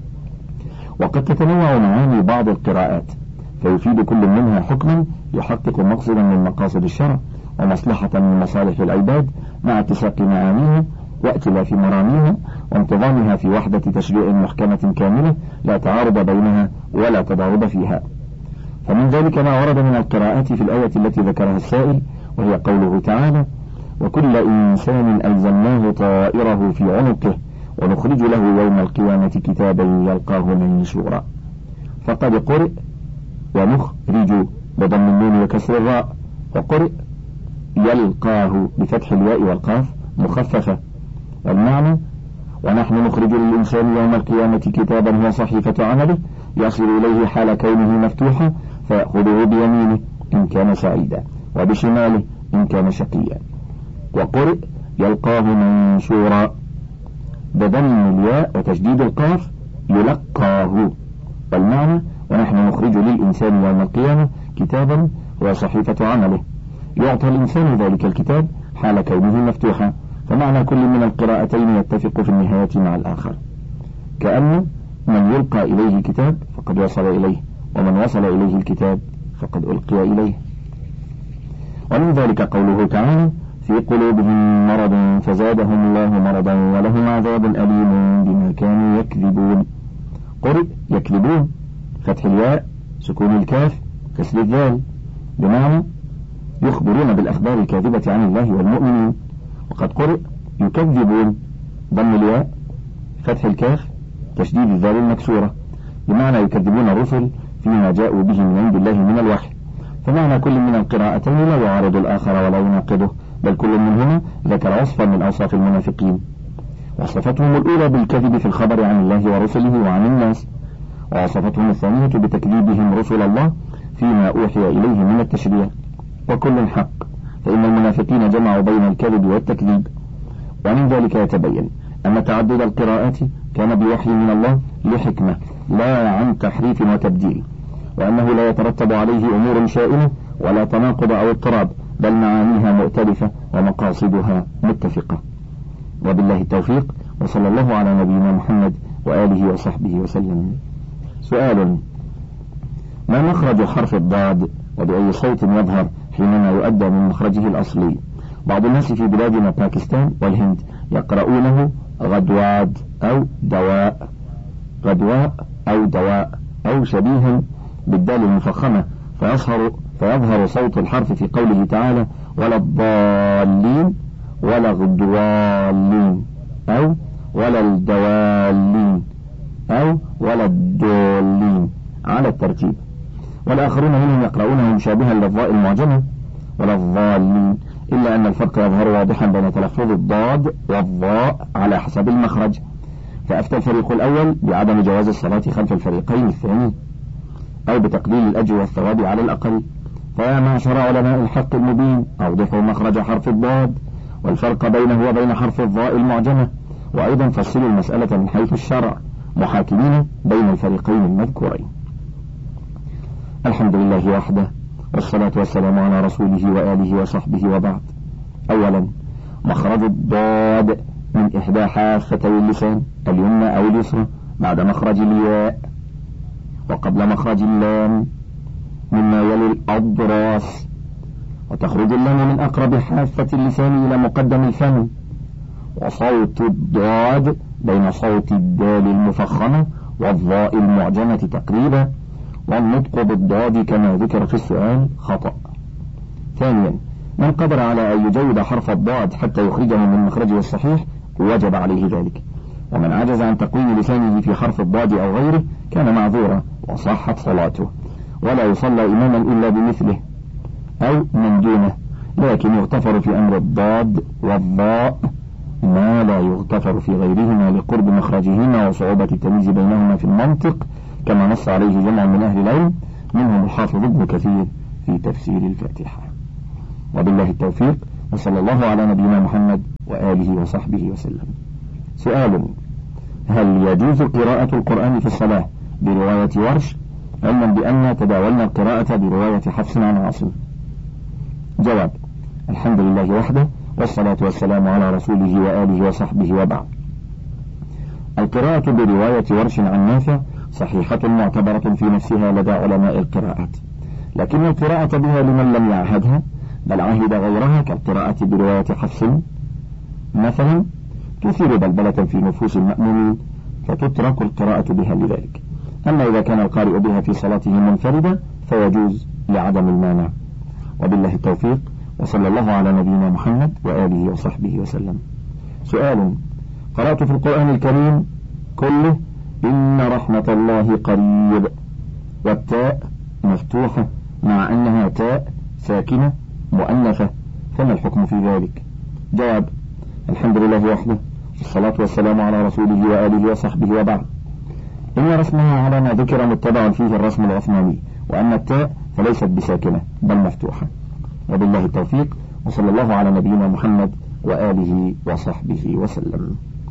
وقد تتنوع معاني بعض القراءات فيفيد كل منها حكما يحقق مقصدا من مقاصد الشرع ومصلحة من مصالح العباد مع اتساق معانيها وائتلاف مراميها وانتظامها في وحدة تشريع محكمة كاملة لا تعارض بينها ولا تضارب فيها. فمن ذلك ما ورد من القراءات في الآية التي ذكرها السائل، وهي قوله تعالى: وكل إنسان ألزمناه طائره في عنقه ونخرج له يوم القيامة كتابا يلقاه منشورا. فقد قرئ ونخرج بضم النون وكسر الراء، وقرئ يلقاه بفتح الياء والقاف مخففة، والمعنى: ونحن نخرج للإنسان يوم القيامة كتابا هو صحيفة عمله يصل إليه حال كونه مفتوحا فيأخذه بيمينه إن كان سعيدا وبشماله إن كان شقيا. وقرئ يلقاه منشورا بضم الياء وتشديد القاف يلقاه، والمعنى: ونحن نخرج للإنسان يوم القيامة كتابا هو صحيفة عمله يعطى الإنسان ذلك الكتاب حال كونه مفتوحا. فمعنى كل من القراءتين يتفق في النهاية مع الآخر، كأن من يلقى إليه الكتاب فقد وصل إليه، ومن وصل إليه الكتاب فقد ألقي إليه. ومن ذلك قوله تعالى: في قلوبهم مرض فزادهم الله مرضا ولهم عذاب أليم بما كانوا يكذبون. قرئ يكذبون فتح الياء سكون الكاف كسر الذال، بمعنى يخبرون بالأخبار الكاذبة عن الله والمؤمنين. وقد قرئ يكذبون ضم الياء فتح الكاف تشديد الذال المكسورة، بمعنى يكذبون الرسل فيما جاءوا به من عند الله من الوحي. فمعنى كل من القراءتين لا يعارض الآخر ولا يناقضه، بل كل منهما ذكر وصفا من أوصاف المنافقين، وصفتهم الأولى بالكذب في الخبر عن الله ورسله وعن الناس، ووصفتهم الثانية بتكذيبهم رسل الله فيما أوحي إليه من التشريع. وكل حق، فإن المنافقين جمعوا بين الكذب والتكذيب. ومن ذلك يتبين أن تعدد القراءات كان بوحي من الله لحكمة لا عن تحريف وتبديل، وأنه لا يترتب عليه أمور شائنة ولا تناقض أو اضطراب، بل معانيها مؤتلفة ومقاصدها متفقة. وبالله التوفيق، وصلى الله على نبينا محمد وآله وصحبه وسلم. سؤال: ما مخرج حرف الضاد وبأي صوت يظهر حينما يؤدى من مخرجه الأصلي؟ بعض الناس في بلادنا باكستان والهند يقرؤونه غدواد أو دواء، غدواء أو دواء، أو شبيها بالدال المفخمة، فيظهر فيظهر صوت الحرف في قوله تعالى: ولا الضالين ولا الضالين، أو ولا الدوالين، أو ولا الدولين على الترتيب. والآخرون منهم يقرؤونه مشابها للضاء المعجمة ولا الضالين، إلا أن الفرق يظهر واضحا بين تلفظ الضاد والضاء على حسب المخرج. فأفتى الفريق الأول بعدم جواز الصلاة خلف الفريقين الثاني، أو بتقليل الأجر والثواب على الأقل. فيا معشر علماء الحق المبين، أوضحوا مخرج حرف الضاد والفرق بينه وبين حرف الضاء المعجمة، وأيضا فصلوا المسألة من حيث الشرع محاكمين بين الفريقين المذكورين. الحمد لله وحده، والصلاة والسلام على رسوله وآله وصحبه، وبعد. أولا، مخرج الضاد من إحدى حافتي اللسان اليمنى أو اليسرى بعد مخرج الياء، وقبل مخرج اللام مما يلي الأضراس، وتخرج اللام من أقرب حافة اللسان إلى مقدم الفم. وصوت الضاد بين صوت الدال المفخمة والضاء المعجمة تقريبا، والنطق بالضاد كما ذكر في السؤال خطأ. ثانيا، من قدر على أن يجود حرف الضاد حتى يخرجه من مخرجه الصحيح وجب عليه ذلك، ومن عجز عن تقويم لسانه في حرف الضاد أو غيره كان معذورا وصحت صلاته، ولا يصلى إماما إلا بمثله أو من دونه، لكن يغتفر في أمر الضاد والضاء ما لا يغتفر في غيرهما لقرب مخرجهما وصعوبة التمييز بينهما في المنطق كما نص عليه جمع من أهل العلم منهم الحافظ ابن كثير في تفسير الفاتحة. وبالله التوفيق، وصلى الله على نبينا محمد وآله وصحبه وسلم. سؤال: هل يجوز قراءة القرآن في الصلاة برواية ورش، علما بأن تداولنا القراءة برواية حفص عن عاصم؟ جواب: الحمد لله وحده، والصلاة والسلام على رسوله وآله وصحبه وبعد. القراءة برواية ورش عن نافع صحيحة معتبرة في نفسها لدى علماء القراءات، لكن القراءة بها لمن لم يعهدها بل عهد غيرها كالقراءة برواية حفص مثلا تثير بلبلة في نفوس المأمومين فتترك القراءة بها لذلك. أما إذا كان القارئ بها في صلاته منفردا فيجوز لعدم المانع. وبالله التوفيق، وصلى الله على نبينا محمد وآله وصحبه وسلم. سؤال: قرأت في القرآن الكريم كله إن رحمة الله قريب، والتاء مفتوحة مع أنها تاء ساكنة مؤنثة، فما الحكم في ذلك؟ جواب: الحمد لله وحده، والصلاة والسلام على رسوله وآله وصحبه وبعد. إن رسمها على ما ذكر متبع فيه الرسم العثماني، وأن التاء فليست بساكنة بل مفتوحة. وبالله التوفيق، وصلى الله على نبينا محمد وآله وصحبه وسلم.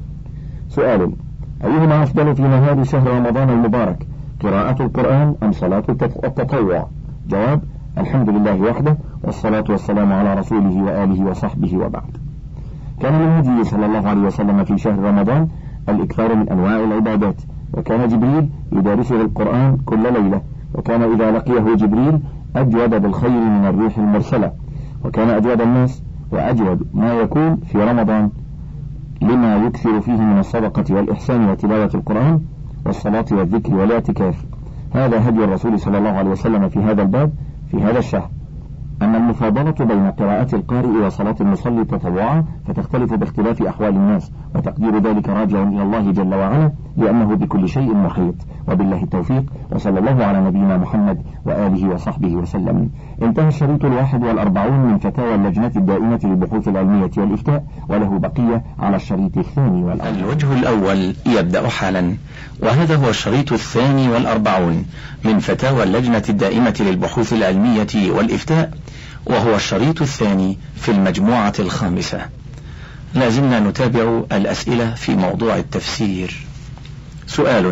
سؤال: أيهما أفضل في نهار شهر رمضان المبارك، قراءة القرآن أم صلاة التطوع؟ جواب: الحمد لله وحده، والصلاة والسلام على رسوله وآله وصحبه وبعد. كان من هديه صلى الله عليه وسلم في شهر رمضان الإكثار من أنواع العبادات، وكان جبريل يدارسه القرآن كل ليلة، وكان إذا لقيه جبريل أجود بالخير من الريح المرسلة، وكان أجود الناس وأجود ما يكون في رمضان لما يكثر فيه من الصدقة والإحسان وتلاوة القرآن والصلاة والذكر والاعتكاف. هذا هدي الرسول صلى الله عليه وسلم في هذا الباب في هذا الشهر. أما المفاضلة بين قراءة القارئ وصلاة المصلي تطوعا فتختلف باختلاف أحوال الناس، وتقدير ذلك راجع إلى الله جل وعلا لأنه بكل شيء محيط. وبالله التوفيق، وصلى الله على نبينا محمد وآله وصحبه وسلم. انتهى الشريط الواحد والأربعون من فتاوى اللجنة الدائمة للبحوث العلمية والإفتاء، وله بقية على الشريط الثاني والأربعون. الوجه الأول يبدأ حالا، وهذا هو الشريط الثاني والأربعون من فتاوى اللجنة الدائمة للبحوث العلمية والإفتاء، وهو الشريط الثاني في المجموعة الخامسة. لازلنا نتابع الأسئلة في موضوع التفسير. سؤال: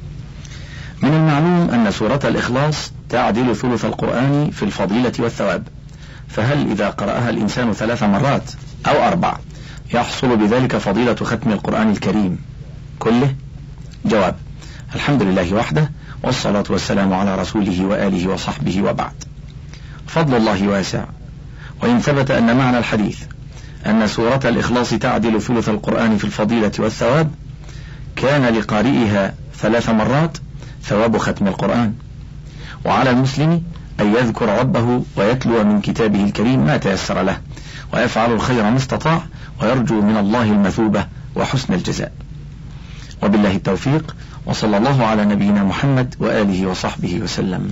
من المعلوم أن سورة الإخلاص تعدل ثلث القرآن في الفضيلة والثواب، فهل إذا قرأها الإنسان ثلاث مرات أو أربع يحصل بذلك فضيلة ختم القرآن الكريم كله؟ جواب: الحمد لله وحده، والصلاة والسلام على رسوله وآله وصحبه وبعد. فضل الله واسع، وإن ثبت أن معنى الحديث أن سورة الإخلاص تعدل ثلث القرآن في الفضيلة والثواب، كان لقارئها ثلاث مرات ثواب ختم القرآن. وعلى المسلم أن يذكر ربه ويتلو من كتابه الكريم ما تيسر له، ويفعل الخير ما استطاع، ويرجو من الله المثوبة وحسن الجزاء. وبالله التوفيق، وصلى الله على نبينا محمد وآله وصحبه وسلم.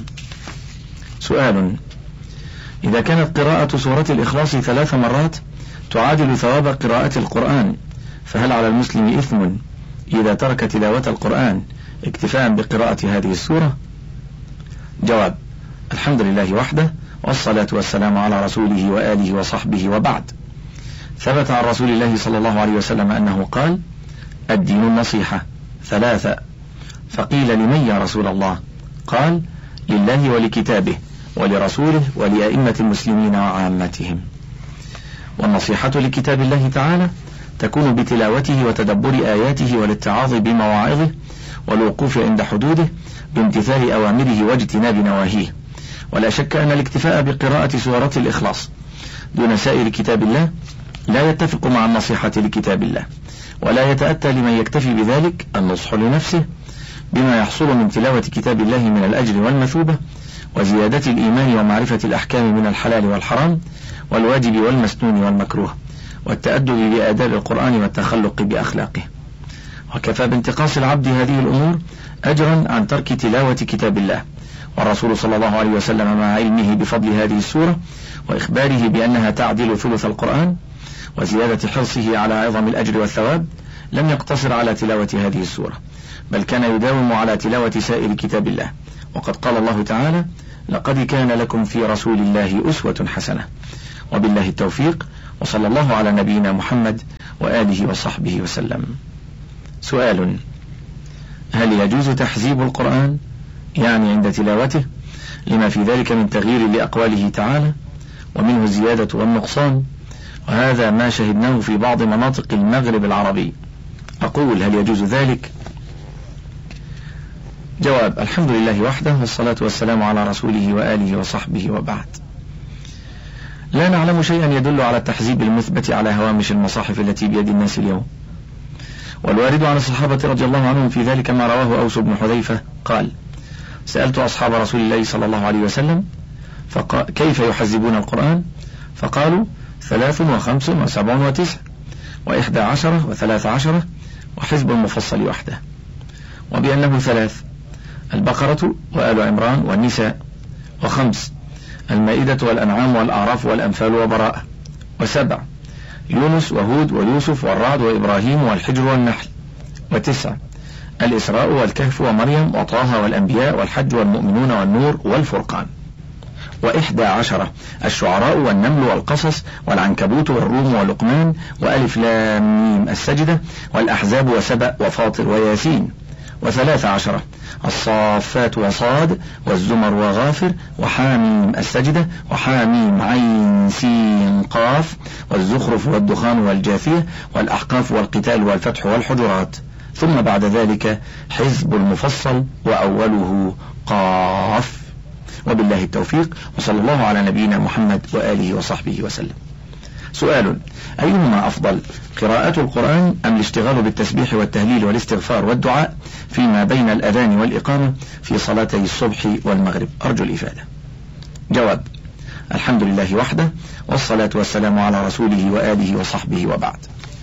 سؤال: إذا كانت قراءة سورة الإخلاص ثلاث مرات تعادل ثواب قراءة القرآن، فهل على المسلم إثم إذا ترك تلاوة القرآن اكتفاء بقراءة هذه السورة؟ جواب: الحمد لله وحده، والصلاة والسلام على رسوله وآله وصحبه وبعد. ثبت عن رسول الله صلى الله عليه وسلم أنه قال: الدين النصيحة ثلاثة. فقيل: لمن يا رسول الله؟ قال: لله ولكتابه ولرسوله ولأئمة المسلمين وعامتهم. والنصيحة لكتاب الله تعالى تكون بتلاوته وتدبر آياته والاتعاظ بمواعظه والوقوف عند حدوده بامتثال أوامره واجتناب نواهيه. ولا شك أن الاكتفاء بقراءة سورة الإخلاص دون سائر كتاب الله لا يتفق مع النصيحة لكتاب الله، ولا يتأتى لمن يكتفي بذلك النصح لنفسه بما يحصل من تلاوة كتاب الله من الأجر والمثوبة وزيادة الإيمان ومعرفة الأحكام من الحلال والحرام والواجب والمسنون والمكروه والتأدب بآداب القرآن والتخلق بأخلاقه. وكفى بانتقاص العبد هذه الأمور أجرا عن ترك تلاوة كتاب الله. والرسول صلى الله عليه وسلم مع علمه بفضل هذه السورة وإخباره بأنها تعدل ثلث القرآن وزيادة حرصه على عظم الأجر والثواب لم يقتصر على تلاوة هذه السورة، بل كان يداوم على تلاوة سائر كتاب الله، وقد قال الله تعالى: لقد كان لكم في رسول الله أسوة حسنة. وبالله التوفيق، وصلى الله على نبينا محمد وآله وصحبه وسلم. سؤال: هل يجوز تحزيب القرآن يعني عند تلاوته، لما في ذلك من تغيير لأقواله تعالى ومنه الزيادة والنقصان، وهذا ما شهدناه في بعض مناطق المغرب العربي. أقول: هل يجوز ذلك؟ جواب: الحمد لله وحده، والصلاة والسلام على رسوله وآله وصحبه، وبعد. لا نعلم شيئا يدل على التحزيب المثبت على هوامش المصاحف التي بيد الناس اليوم، والوارد عن الصحابة رضي الله عنهم في ذلك ما رواه أوس بن حذيفة قال: سألت أصحاب رسول الله صلى الله عليه وسلم فقال: كيف يحزبون القرآن؟ فقالوا: ثلاث وخمس وسبع وتسع وإحدى عشرة وثلاث عشرة وحزب المفصل وحده، وبأنه ثلاث: البقرة وآل عمران والنساء، وخمس: المائدة والأنعام والأعراف والأنفال وبراءة، وسبع: يونس وهود ويوسف والرعد وإبراهيم والحجر والنحل، وتسع: الإسراء والكهف ومريم وطه والأنبياء والحج والمؤمنون والنور والفرقان، وإحدى عشرة: الشعراء والنمل والقصص والعنكبوت والروم ولقمان وألف لام ميم السجدة والأحزاب وسبأ وفاطر وياسين، وثلاث عشرة: الصافات وصاد والزمر وغافر وحاميم السجدة وحاميم عين سين قاف والزخرف والدخان والجاثية والأحقاف والقتال والفتح والحجرات، ثم بعد ذلك حزب المفصل وأوله قاف. وبالله التوفيق، وصلى الله على نبينا محمد وآله وصحبه وسلم. سؤال: أيهما أفضل، قراءة القرآن أم الاشتغال بالتسبيح والتهليل والاستغفار والدعاء فيما بين الأذان والإقامة في صلاتي الصبح والمغرب؟ أرجو الإفادة. جواب: الحمد لله وحده، والصلاة والسلام على رسوله وآله وصحبه، وبعد.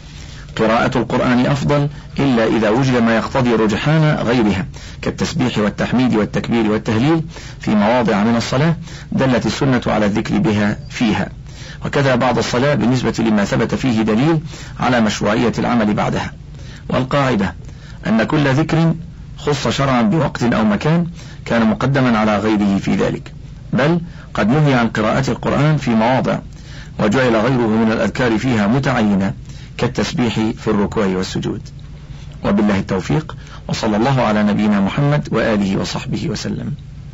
قراءة القرآن أفضل إلا إذا وجد ما يقتضي رجحان غيرها كالتسبيح والتحميد والتكبير والتهليل في مواضع من الصلاة دلت السنة على الذكر بها فيها، وكذا بعد الصلاة بالنسبة لما ثبت فيه دليل على مشروعية العمل بعدها. والقاعدة أن كل ذكر خص شرعا بوقت أو مكان كان مقدما على غيره في ذلك، بل قد نهي عن قراءة القرآن في مواضع وجعل غيره من الأذكار فيها متعينة كالتسبيح في الركوع والسجود. وبالله التوفيق، وصلى الله على نبينا محمد وآله وصحبه وسلم.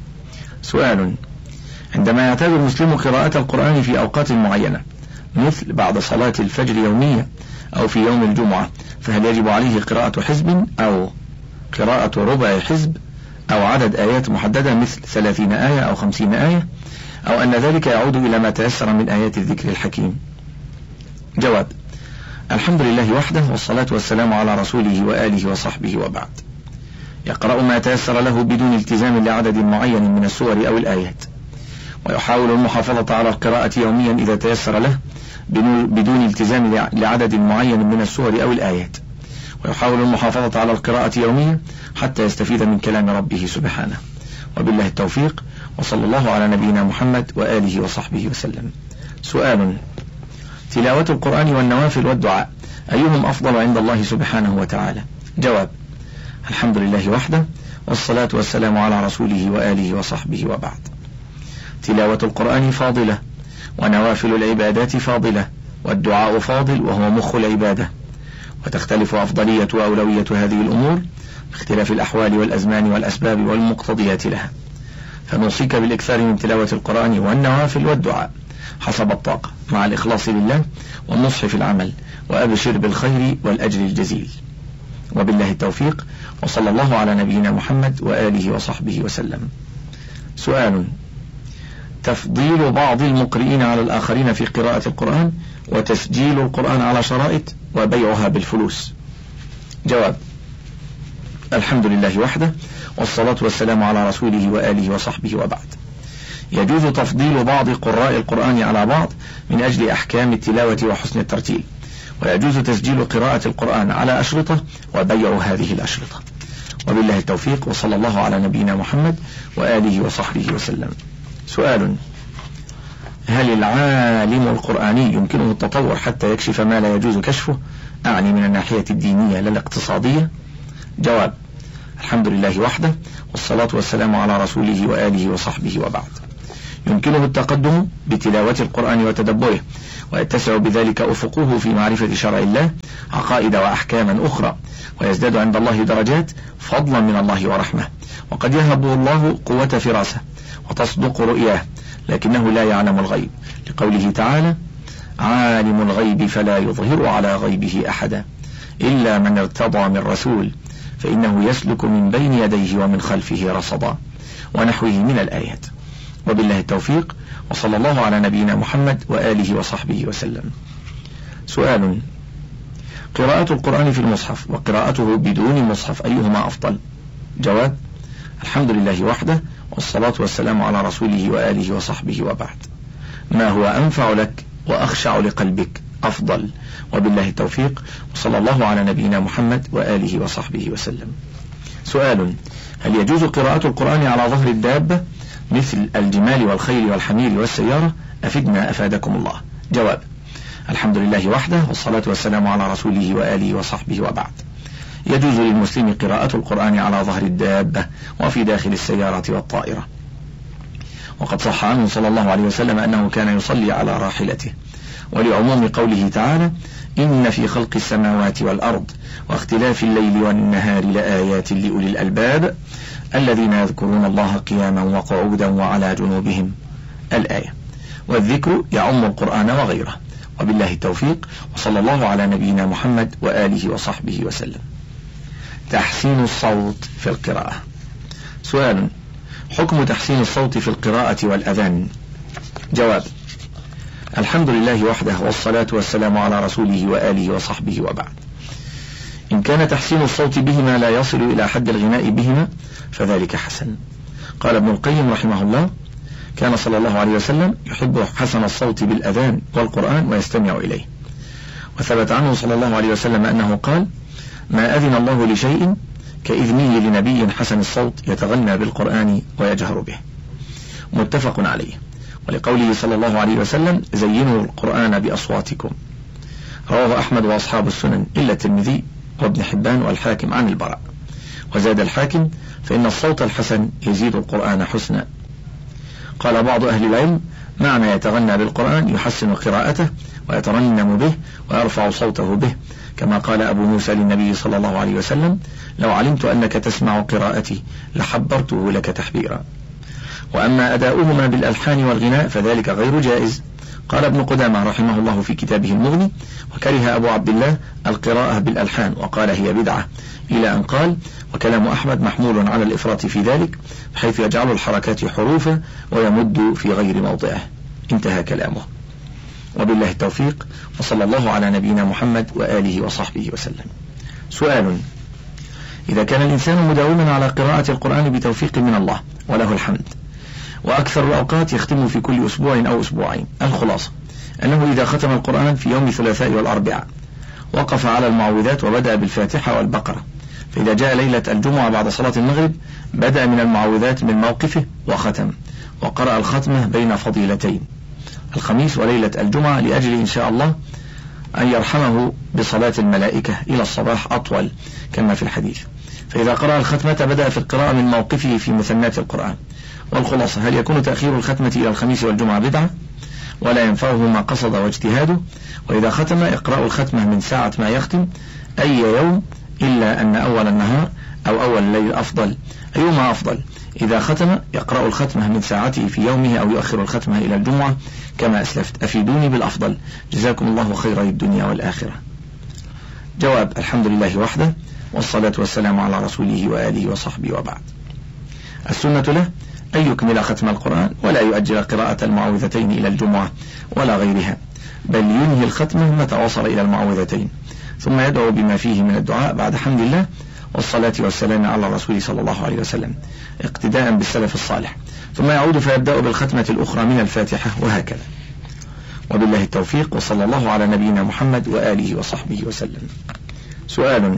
سؤال: عندما يعتاد المسلم قراءة القرآن في أوقات معينة مثل بعد صلاة الفجر يومية أو في يوم الجمعة، فهل يجب عليه قراءة حزب أو قراءة ربع حزب أو عدد آيات محددة مثل ثلاثين آية أو خمسين آية، أو أن ذلك يعود إلى ما تيسر من آيات الذكر الحكيم؟ جواب: الحمد لله وحده، والصلاة والسلام على رسوله وآله وصحبه، وبعد. يقرأ ما تيسر له بدون التزام لعدد معين من السور أو الآيات، ويحاول المحافظة على القراءة يوميا إذا تيسر له بدون التزام لعدد معين من السور أو الآيات، ويحاول المحافظة على القراءة يوميا حتى يستفيد من كلام ربه سبحانه. وبالله التوفيق، وصلى الله على نبينا محمد وآله وصحبه وسلم. سؤال: تلاوة القرآن والنوافل والدعاء أيهم أفضل عند الله سبحانه وتعالى؟ جواب: الحمد لله وحده، والصلاة والسلام على رسوله وآله وصحبه، وبعد. تلاوة القرآن فاضلة، ونوافل العبادات فاضلة، والدعاء فاضل وهو مخ العبادة، وتختلف أفضلية وأولوية هذه الأمور باختلاف الأحوال والأزمان والأسباب والمقتضيات لها، فنوصيك بالإكثار من تلاوة القرآن والنوافل والدعاء حسب الطاقة مع الإخلاص لله والنصح في العمل، وأبشر بالخير والأجر الجزيل. وبالله التوفيق، وصلى الله على نبينا محمد وآله وصحبه وسلم. سؤال: تفضيل بعض المقرئين على الآخرين في قراءة القرآن، وتسجيل القرآن على شرائط وبيعها بالفلوس. جواب: الحمد لله وحده، والصلاة والسلام على رسوله وآله وصحبه، وبعد. يجوز تفضيل بعض قراء القرآن على بعض من أجل أحكام التلاوة وحسن الترتيل، ويجوز تسجيل قراءة القرآن على أشرطة وبيع هذه الأشرطة. وبالله التوفيق، وصلى الله على نبينا محمد وآله وصحبه وسلم. سؤال: هل العالم القرآني يمكنه التطور حتى يكشف ما لا يجوز كشفه؟ أعني من الناحية الدينية لا الاقتصادية. جواب: الحمد لله وحده، والصلاة والسلام على رسوله وآله وصحبه وبعد. يمكنه التقدم بتلاوة القرآن وتدبره، ويتسع بذلك أفقه في معرفة شرع الله، عقائد وأحكاما أخرى، ويزداد عند الله درجات فضلا من الله ورحمة، وقد يهب الله قوة فراسة وتصدق رؤياه، لكنه لا يعلم الغيب، لقوله تعالى: عالم الغيب فلا يظهر على غيبه أحدا إلا من ارتضى من رسول فإنه يسلك من بين يديه ومن خلفه رصدا، ونحوه من الآيات. وبالله التوفيق، وصلى الله على نبينا محمد وآله وصحبه وسلم. سؤال: قراءة القرآن في المصحف وقراءته بدون مصحف أيهما أفضل؟ جواب: الحمد لله وحده، والصلاة والسلام على رسوله وآله وصحبه وبعد. ما هو أنفع لك وأخشع لقلبك أفضل، وبالله التوفيق، وصلى الله على نبينا محمد وآله وصحبه وسلم. سؤال: هل يجوز قراءة القرآن على ظهر الدابة مثل الجمال والخيل والحمير والسيارة؟ أفدنا أفادكم الله. جواب: الحمد لله وحده، والصلاة والسلام على رسوله وآله وصحبه وبعد. يجوز للمسلم قراءة القرآن على ظهر الدابة وفي داخل السيارة والطائرة، وقد صح عنه صلى الله عليه وسلم أنه كان يصلي على راحلته، ولعموم قوله تعالى: إن في خلق السماوات والأرض واختلاف الليل والنهار لآيات لأولي الألباب الذين يذكرون الله قياما وقعودا وعلى جنوبهم، الآية. والذكر يعم القرآن وغيره، وبالله التوفيق، وصلى الله على نبينا محمد وآله وصحبه وسلم. تحسين الصوت في القراءة. سؤال: حكم تحسين الصوت في القراءة والأذان؟ جواب: الحمد لله وحده، والصلاة والسلام على رسوله وآله وصحبه وبعد. إن كان تحسين الصوت بهما لا يصل إلى حد الغناء بهما فذلك حسن. قال ابن القيم رحمه الله: كان صلى الله عليه وسلم يحب حسن الصوت بالأذان والقرآن ويستمع إليه. وثبت عنه صلى الله عليه وسلم أنه قال: ما أذن الله لشيء كإذنه لنبي حسن الصوت يتغنى بالقرآن ويجهر به. متفق عليه. ولقوله صلى الله عليه وسلم: زينوا القرآن بأصواتكم. رواه أحمد وأصحاب السنن إلا الترمذي وابن حبان والحاكم عن البراء. وزاد الحاكم: فإن الصوت الحسن يزيد القرآن حسنا. قال بعض أهل العلم: معنى يتغنى بالقرآن يحسن قراءته ويترنم به ويرفع صوته به، كما قال أبو موسى للنبي صلى الله عليه وسلم: لو علمت أنك تسمع قراءتي لحبرته لك تحبيرا. وأما أداؤهما بالألحان والغناء فذلك غير جائز. قال ابن قدامة رحمه الله في كتابه المغني: وكره أبو عبد الله القراءة بالألحان وقال هي بدعة، إلى أن قال: وكلام أحمد محمول على الإفراط في ذلك، بحيث يجعل الحركات حروفا ويمد في غير موضعه. انتهى كلامه. وبالله التوفيق، وصلى الله على نبينا محمد وآله وصحبه وسلم. سؤال: إذا كان الإنسان مداوما على قراءة القرآن بتوفيق من الله وله الحمد، وأكثر الأوقات يختم في كل أسبوع أو أسبوعين، الخلاصة أنه إذا ختم القرآن في يوم الثلاثاء والأربعاء وقف على المعوذات وبدأ بالفاتحة والبقرة، فإذا جاء ليلة الجمعة بعد صلاة المغرب بدأ من المعوذات من موقفه وختم، وقرأ الختمة بين فضيلتين الخميس وليلة الجمعة، لأجل إن شاء الله أن يرحمه بصلاة الملائكة إلى الصباح أطول كما في الحديث. فإذا قرأ الختمة بدأ في القراءة من موقفه في مثنات القرآن. والخلاصة: هل يكون تأخير الختمة إلى الخميس والجمعة بدعة ولا ينفعه ما قصد واجتهاده؟ وإذا ختم يقرأ الختمة من ساعة ما يختم أي يوم، إلا أن أول النهار أو أول الليل أفضل. أيهما أفضل؟ إذا ختم يقرأ الختمة من ساعته في يومه أو يؤخر الختمة إلى الجمعة كما أسلفت. أفيدوني بالأفضل، جزاكم الله خيري الدنيا والآخرة. جواب: الحمد لله وحده، والصلاة والسلام على رسوله وآله وصحبه وبعد. السنة له أن يكمل ختم القرآن ولا يؤجل قراءة المعوذتين إلى الجمعة ولا غيرها، بل ينهي الختمة متى وصل إلى المعوذتين، ثم يدعو بما فيه من الدعاء بعد حمد الله والصلاة والسلام على الرسول صلى الله عليه وسلم اقتداء بالسلف الصالح، ثم يعود فيبدأ بالختمة الأخرى من الفاتحة، وهكذا. وبالله التوفيق، وصلى الله على نبينا محمد وآله وصحبه وسلم. سؤال: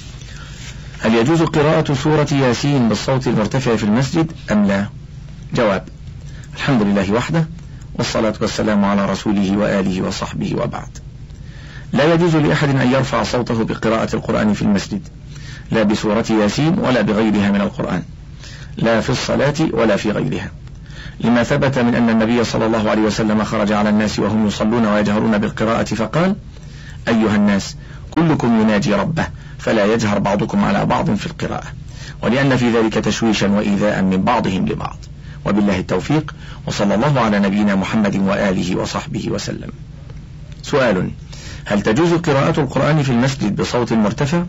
هل يجوز قراءة سورة ياسين بالصوت المرتفع في المسجد أم لا؟ جواب: الحمد لله وحده، والصلاة والسلام على رسوله وآله وصحبه وبعد. لا يجوز لأحد أن يرفع صوته بقراءة القرآن في المسجد، لا بسورة ياسين ولا بغيرها من القرآن، لا في الصلاة ولا في غيرها، لما ثبت من أن النبي صلى الله عليه وسلم خرج على الناس وهم يصلون ويجهرون بالقراءة فقال: أيها الناس كلكم يناجي ربه فلا يجهر بعضكم على بعض في القراءة، ولأن في ذلك تشويشا وإيذاء من بعضهم لبعض. وبالله التوفيق، وصلى الله على نبينا محمد وآله وصحبه وسلم. سؤال: هل تجوز قراءة القرآن في المسجد بصوت مرتفع؟